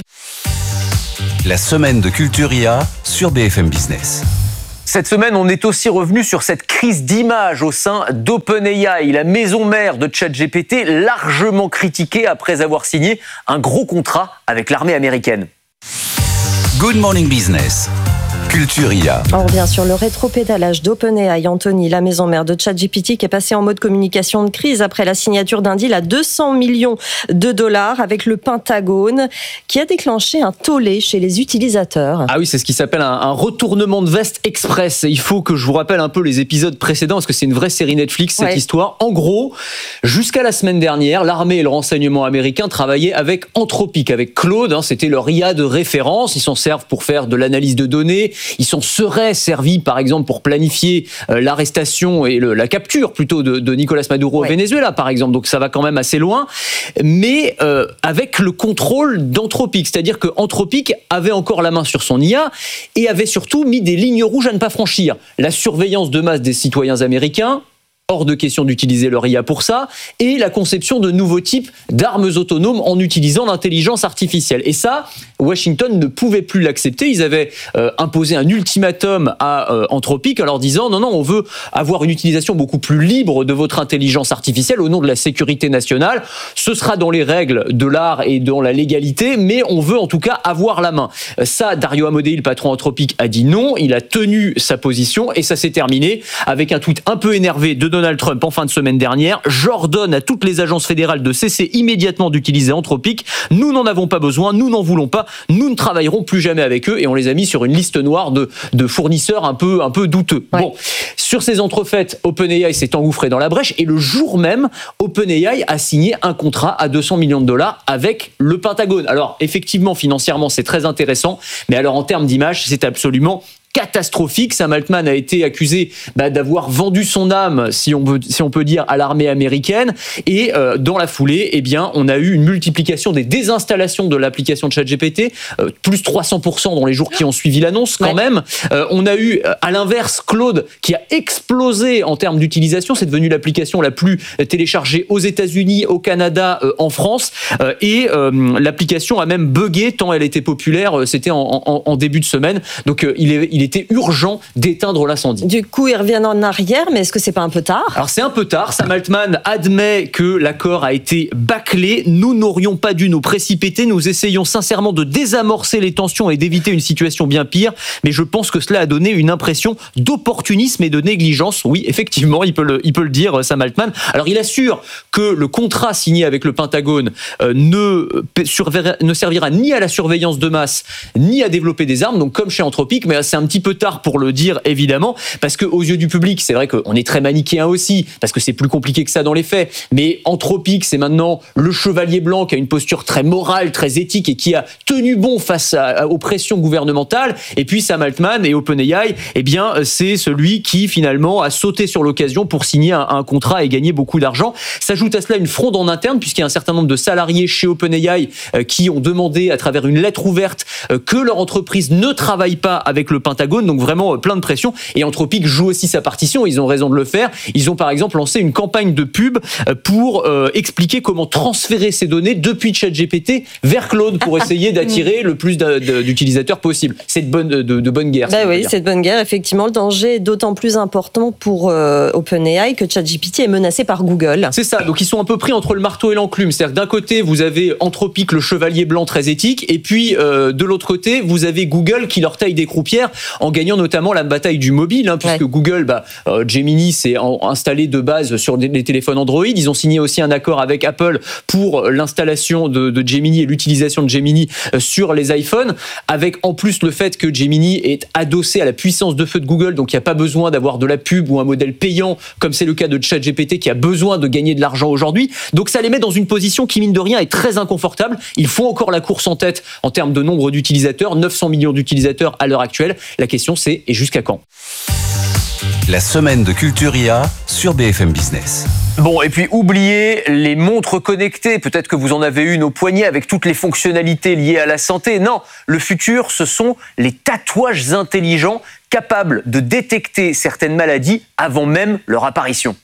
La semaine de Culturia sur B F M Business. Cette semaine, on est aussi revenu sur cette crise d'image au sein d'OpenAI, la maison mère de ChatGPT, largement critiquée après avoir signé un gros contrat avec l'armée américaine. Good Morning Business. Culturia. On revient sur le rétropédalage d'OpenAI, Anthony, la maison mère de ChatGPT, qui est passée en mode communication de crise après la signature d'un deal à deux cents millions de dollars avec le Pentagone, qui a déclenché un tollé chez les utilisateurs. Ah oui, c'est ce qui s'appelle un, un retournement de veste express. Il faut que je vous rappelle un peu les épisodes précédents, parce que c'est une vraie série Netflix, cette ouais. histoire. En gros, jusqu'à la semaine dernière, l'armée et le renseignement américain travaillaient avec Anthropic, avec Claude. Hein, c'était leur I A de référence. Ils s'en servent pour faire de l'analyse de données. Ils s'en seraient servis, par exemple, pour planifier euh, l'arrestation et le, la capture, plutôt, de, de Nicolas Maduro ouais. au Venezuela, par exemple. Donc, ça va quand même assez loin. Mais euh, avec le contrôle d'Anthropic. C'est-à-dire que Anthropic avait encore la main sur son I A et avait surtout mis des lignes rouges à ne pas franchir. La surveillance de masse des citoyens américains, hors de question d'utiliser leur I A pour ça, et la conception de nouveaux types d'armes autonomes en utilisant l'intelligence artificielle. Et ça, Washington ne pouvait plus l'accepter. Ils avaient euh, imposé un ultimatum à euh, Anthropic en leur disant « Non, non, on veut avoir une utilisation beaucoup plus libre de votre intelligence artificielle au nom de la sécurité nationale. Ce sera dans les règles de l'art et dans la légalité, mais on veut en tout cas avoir la main. » Ça, Dario Amodei, le patron Anthropic, a dit non. Il a tenu sa position et ça s'est terminé avec un tweet un peu énervé de Donald Trump en fin de semaine dernière. « J'ordonne à toutes les agences fédérales de cesser immédiatement d'utiliser Anthropic. Nous n'en avons pas besoin, nous n'en voulons pas. Nous ne travaillerons plus jamais avec eux. » Et on les a mis sur une liste noire de, de fournisseurs un peu, un peu douteux. Ouais. Bon, sur ces entrefaites, OpenAI s'est engouffré dans la brèche et le jour même, OpenAI a signé un contrat à deux cents millions de dollars avec le Pentagone. Alors, effectivement, financièrement, c'est très intéressant, mais alors en termes d'image, c'est absolument catastrophique. Sam Altman a été accusé bah, d'avoir vendu son âme, si on, veut, si on peut dire, à l'armée américaine. Et euh, dans la foulée, eh bien, on a eu une multiplication des désinstallations de l'application de ChatGPT, euh, plus trois cents pour cent dans les jours qui ont suivi l'annonce, quand ouais. même. Euh, on a eu, à l'inverse, Claude, qui a explosé en termes d'utilisation. C'est devenu l'application la plus téléchargée aux États-Unis, au Canada, euh, en France. Euh, et euh, l'application a même bugué tant elle était populaire. C'était en, en, en début de semaine. Donc, euh, il est, il Il était urgent d'éteindre l'incendie. Du coup, ils reviennent en arrière, mais est-ce que c'est pas un peu tard ? Alors, c'est un peu tard. Sam Altman admet que l'accord a été bâclé. Nous n'aurions pas dû nous précipiter. Nous essayons sincèrement de désamorcer les tensions et d'éviter une situation bien pire. Mais je pense que cela a donné une impression d'opportunisme et de négligence. Oui, effectivement, il peut le, il peut le dire, Sam Altman. Alors, il assure que le contrat signé avec le Pentagone euh, ne, ne servira ni à la surveillance de masse, ni à développer des armes. Donc, comme chez Anthropic, mais c'est un petit peu tard pour le dire, évidemment, parce que aux yeux du public, c'est vrai qu'on est très manichéen aussi, parce que c'est plus compliqué que ça dans les faits, mais Anthropic, c'est maintenant le chevalier blanc qui a une posture très morale, très éthique et qui a tenu bon face à, à, aux pressions gouvernementales, et puis Sam Altman et OpenAI, eh bien, c'est celui qui, finalement, a sauté sur l'occasion pour signer un, un contrat et gagner beaucoup d'argent. S'ajoute à cela une fronde en interne, puisqu'il y a un certain nombre de salariés chez OpenAI euh, qui ont demandé, à travers une lettre ouverte, euh, que leur entreprise ne travaille pas avec le Pentagone. Pentagone, donc vraiment plein de pression. Et Anthropic joue aussi sa partition, ils ont raison de le faire. Ils ont par exemple lancé une campagne de pub pour euh, expliquer comment transférer ces données depuis ChatGPT vers Claude pour essayer d'attirer le plus d'utilisateurs possible. C'est de bonne, de, de bonne guerre. Bah oui, c'est de bonne guerre. Effectivement, le danger est d'autant plus important pour euh, OpenAI que ChatGPT est menacé par Google. C'est ça, donc ils sont un peu pris entre le marteau et l'enclume. C'est-à-dire que d'un côté, vous avez Anthropic, le chevalier blanc très éthique, et puis euh, de l'autre côté, vous avez Google qui leur taille des croupières en gagnant notamment la bataille du mobile, hein, puisque ouais. Google, bah, euh, Gemini s'est installé de base sur les téléphones Android. Ils ont signé aussi un accord avec Apple pour l'installation de, de Gemini et l'utilisation de Gemini sur les iPhones, avec en plus le fait que Gemini est adossé à la puissance de feu de Google, donc il n'y a pas besoin d'avoir de la pub ou un modèle payant, comme c'est le cas de ChatGPT qui a besoin de gagner de l'argent aujourd'hui. Donc ça les met dans une position qui, mine de rien, est très inconfortable. Ils font encore la course en tête en termes de nombre d'utilisateurs, neuf cents millions d'utilisateurs à l'heure actuelle. La question c'est, et jusqu'à quand ? La semaine de Culture I A sur B F M Business. Bon, et puis oubliez les montres connectées. Peut-être que vous en avez une au poignet avec toutes les fonctionnalités liées à la santé. Non, le futur, ce sont les tatouages intelligents capables de détecter certaines maladies avant même leur apparition.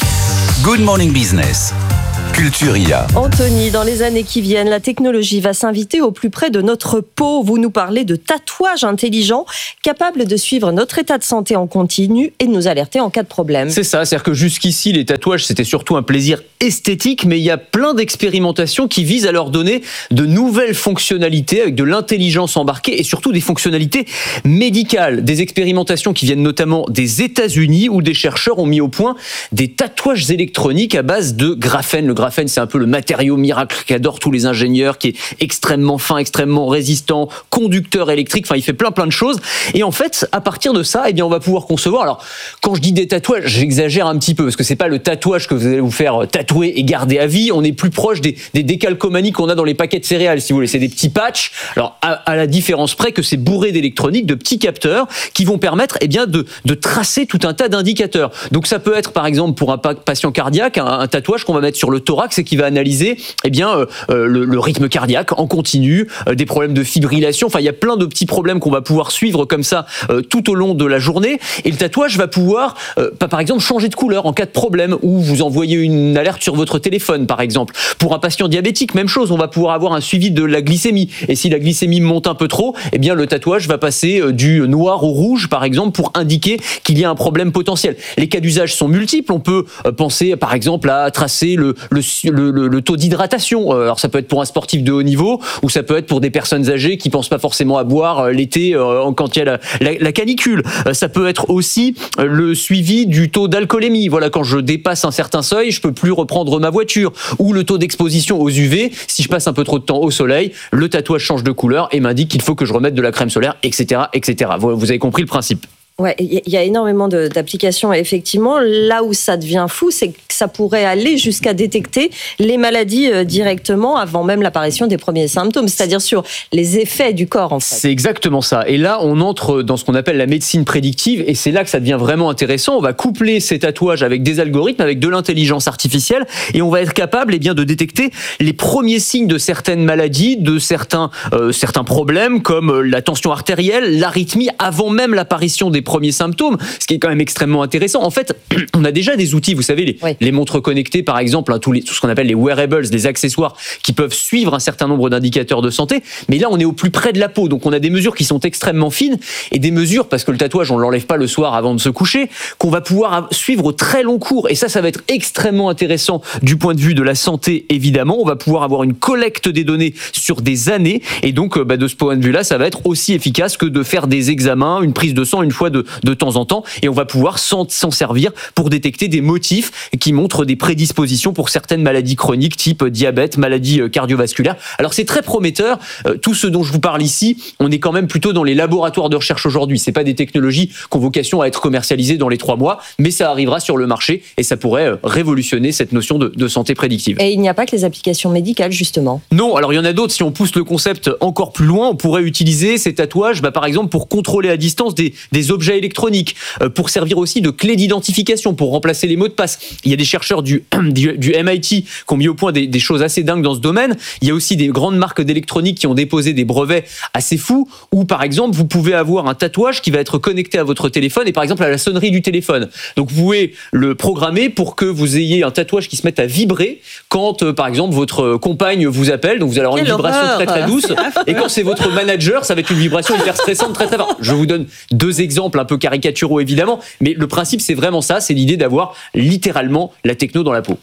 Good Morning Business. Culture I A. Anthony, dans les années qui viennent, la technologie va s'inviter au plus près de notre peau. Vous nous parlez de tatouages intelligents capables de suivre notre état de santé en continu et de nous alerter en cas de problème. C'est ça, c'est-à-dire que jusqu'ici, les tatouages, c'était surtout un plaisir esthétique, mais il y a plein d'expérimentations qui visent à leur donner de nouvelles fonctionnalités avec de l'intelligence embarquée et surtout des fonctionnalités médicales. Des expérimentations qui viennent notamment des États-Unis où des chercheurs ont mis au point des tatouages électroniques à base de graphène. Le graphène, c'est un peu le matériau miracle qu'adorent tous les ingénieurs, qui est extrêmement fin, extrêmement résistant, conducteur électrique, enfin il fait plein plein de choses. Et en fait, à partir de ça, eh bien on va pouvoir concevoir. Alors, quand je dis des tatouages, j'exagère un petit peu parce que c'est pas le tatouage que vous allez vous faire tatouer et garder à vie. On est plus proche des, des décalcomanies qu'on a dans les paquets de céréales, si vous voulez. C'est des petits patchs. Alors, à, à la différence près que c'est bourré d'électronique, de petits capteurs qui vont permettre, eh bien, de, de tracer tout un tas d'indicateurs. Donc, ça peut être, par exemple, pour un patient cardiaque, un, un tatouage qu'on va mettre sur le thorax et qui va analyser, eh bien, euh, euh, le, le rythme cardiaque en continu, euh, des problèmes de fibrillation. Enfin, il y a plein de petits problèmes qu'on va pouvoir suivre comme ça euh, tout au long de la journée. Et le tatouage va pouvoir, euh, par exemple, changer de couleur en cas de problème ou vous envoyer une alerte sur votre téléphone, par exemple. Pour un patient diabétique, même chose. On va pouvoir avoir un suivi de la glycémie. Et si la glycémie monte un peu trop, eh bien, le tatouage va passer euh, du noir au rouge, par exemple, pour indiquer qu'il y a un problème potentiel. Les cas d'usage sont multiples. On peut euh, penser, par exemple, à tracer le, le, le, le, le taux d'hydratation. Alors, ça peut être pour un sportif de haut niveau ou ça peut être pour des personnes âgées qui pensent pas forcément à boire euh, l'été euh, quand il y a la, la, la canicule. Euh, ça peut être aussi euh, le suivi du taux d'alcoolémie. Voilà, quand je dépasse un certain seuil, je peux plus reprendre ma voiture. Ou le taux d'exposition aux U V. Si je passe un peu trop de temps au soleil, le tatouage change de couleur et m'indique qu'il faut que je remette de la crème solaire, et cetera, et cetera. Vous, vous avez compris le principe. Ouais, il y a énormément de, d'applications. Et effectivement, là où ça devient fou, c'est que ça pourrait aller jusqu'à détecter les maladies euh, directement avant même l'apparition des premiers symptômes, c'est-à-dire sur les effets du corps, en fait. C'est exactement ça. Et là, on entre dans ce qu'on appelle la médecine prédictive, et c'est là que ça devient vraiment intéressant. On va coupler ces tatouages avec des algorithmes, avec de l'intelligence artificielle, et on va être capable, eh bien, de détecter les premiers signes de certaines maladies, de certains euh, certains problèmes, comme la tension artérielle, l'arythmie, avant même l'apparition des premiers symptômes, ce qui est quand même extrêmement intéressant. En fait, on a déjà des outils, vous savez, les, oui. les montres connectées, par exemple, hein, tous les, tout ce qu'on appelle les wearables, des accessoires qui peuvent suivre un certain nombre d'indicateurs de santé. Mais là, on est au plus près de la peau. Donc, on a des mesures qui sont extrêmement fines et des mesures, parce que le tatouage, on l'enlève pas le soir avant de se coucher, qu'on va pouvoir suivre au très long cours. Et ça, ça va être extrêmement intéressant du point de vue de la santé, évidemment. On va pouvoir avoir une collecte des données sur des années. Et donc, bah, de ce point de vue-là, ça va être aussi efficace que de faire des examens, une prise de sang une fois de, de temps en temps. Et on va pouvoir s'en, s'en servir pour détecter des motifs qui montrent des prédispositions pour certaines maladies chroniques, type diabète, maladies cardiovasculaires. Alors, c'est très prometteur. Euh, tout ce dont je vous parle ici, on est quand même plutôt dans les laboratoires de recherche aujourd'hui. C'est pas des technologies qui ont vocation à être commercialisées dans les trois mois, mais ça arrivera sur le marché et ça pourrait révolutionner cette notion de, de santé prédictive. Et il n'y a pas que les applications médicales, justement. Non, alors il y en a d'autres. Si on pousse le concept encore plus loin, on pourrait utiliser ces tatouages, bah, par exemple, pour contrôler à distance des, des objets objets électroniques, euh, pour servir aussi de clé d'identification, pour remplacer les mots de passe. Il y a des chercheurs du, du, du M I T qui ont mis au point des, des choses assez dingues dans ce domaine. Il y a aussi des grandes marques d'électronique qui ont déposé des brevets assez fous, où par exemple vous pouvez avoir un tatouage qui va être connecté à votre téléphone et par exemple à la sonnerie du téléphone. Donc vous pouvez le programmer pour que vous ayez un tatouage qui se mette à vibrer quand euh, par exemple votre compagne vous appelle, donc vous allez avoir une Quelle vibration horreur. très très douce, et quand c'est votre manager, ça va être une vibration hyper stressante, très très forte. Je vous donne deux exemples un peu caricaturaux évidemment, mais le principe c'est vraiment ça, c'est l'idée d'avoir littéralement la techno dans la peau.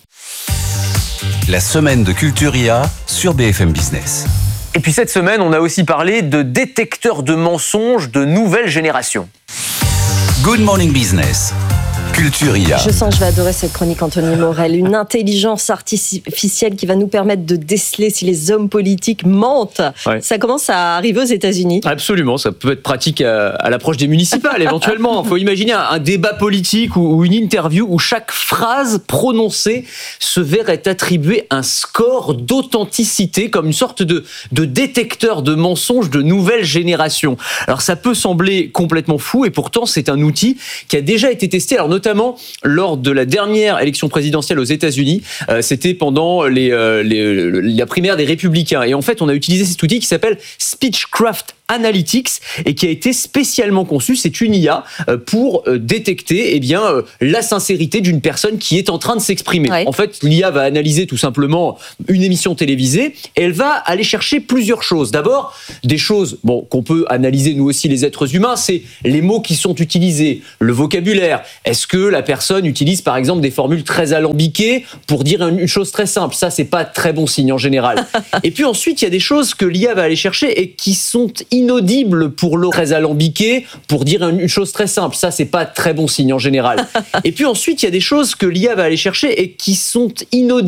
La semaine de Culturia sur B F M Business. Et puis cette semaine, on a aussi parlé de détecteurs de mensonges de nouvelle génération. Good Morning Business. Culturia. Je sens que je vais adorer cette chronique, Anthony Morel. Une intelligence artificielle qui va nous permettre de déceler si les hommes politiques mentent. Ouais. Ça commence à arriver aux États-Unis. Absolument, ça peut être pratique à, à l'approche des municipales éventuellement. Il faut imaginer un, un débat politique ou, ou une interview où chaque phrase prononcée se verrait attribuer un score d'authenticité comme une sorte de, de détecteur de mensonges de nouvelle génération. Alors ça peut sembler complètement fou et pourtant c'est un outil qui a déjà été testé, alors notamment lors de la dernière élection présidentielle aux États-Unis. Euh, c'était pendant les, euh, les, la primaire des Républicains. Et en fait, on a utilisé cet outil qui s'appelle Speechcraft Analytics et qui a été spécialement conçu, c'est une I A, pour détecter eh bien, la sincérité d'une personne qui est en train de s'exprimer. Ouais. En fait, l'I A va analyser tout simplement une émission télévisée et elle va aller chercher plusieurs choses. D'abord, des choses bon, qu'on peut analyser nous aussi les êtres humains, c'est les mots qui sont utilisés, le vocabulaire. Est-ce que la personne utilise par exemple des formules très alambiquées pour dire une chose très simple? Ça, c'est pas très bon signe en général. Et puis ensuite, il y a des choses que l'I A va aller chercher et qui sont inaudible pour l'oreille, très alambiqué pour dire une chose très simple. Ça, c'est pas très bon signe en général. Et puis ensuite, il y a des choses que l'I A va aller chercher et qui sont inaudibles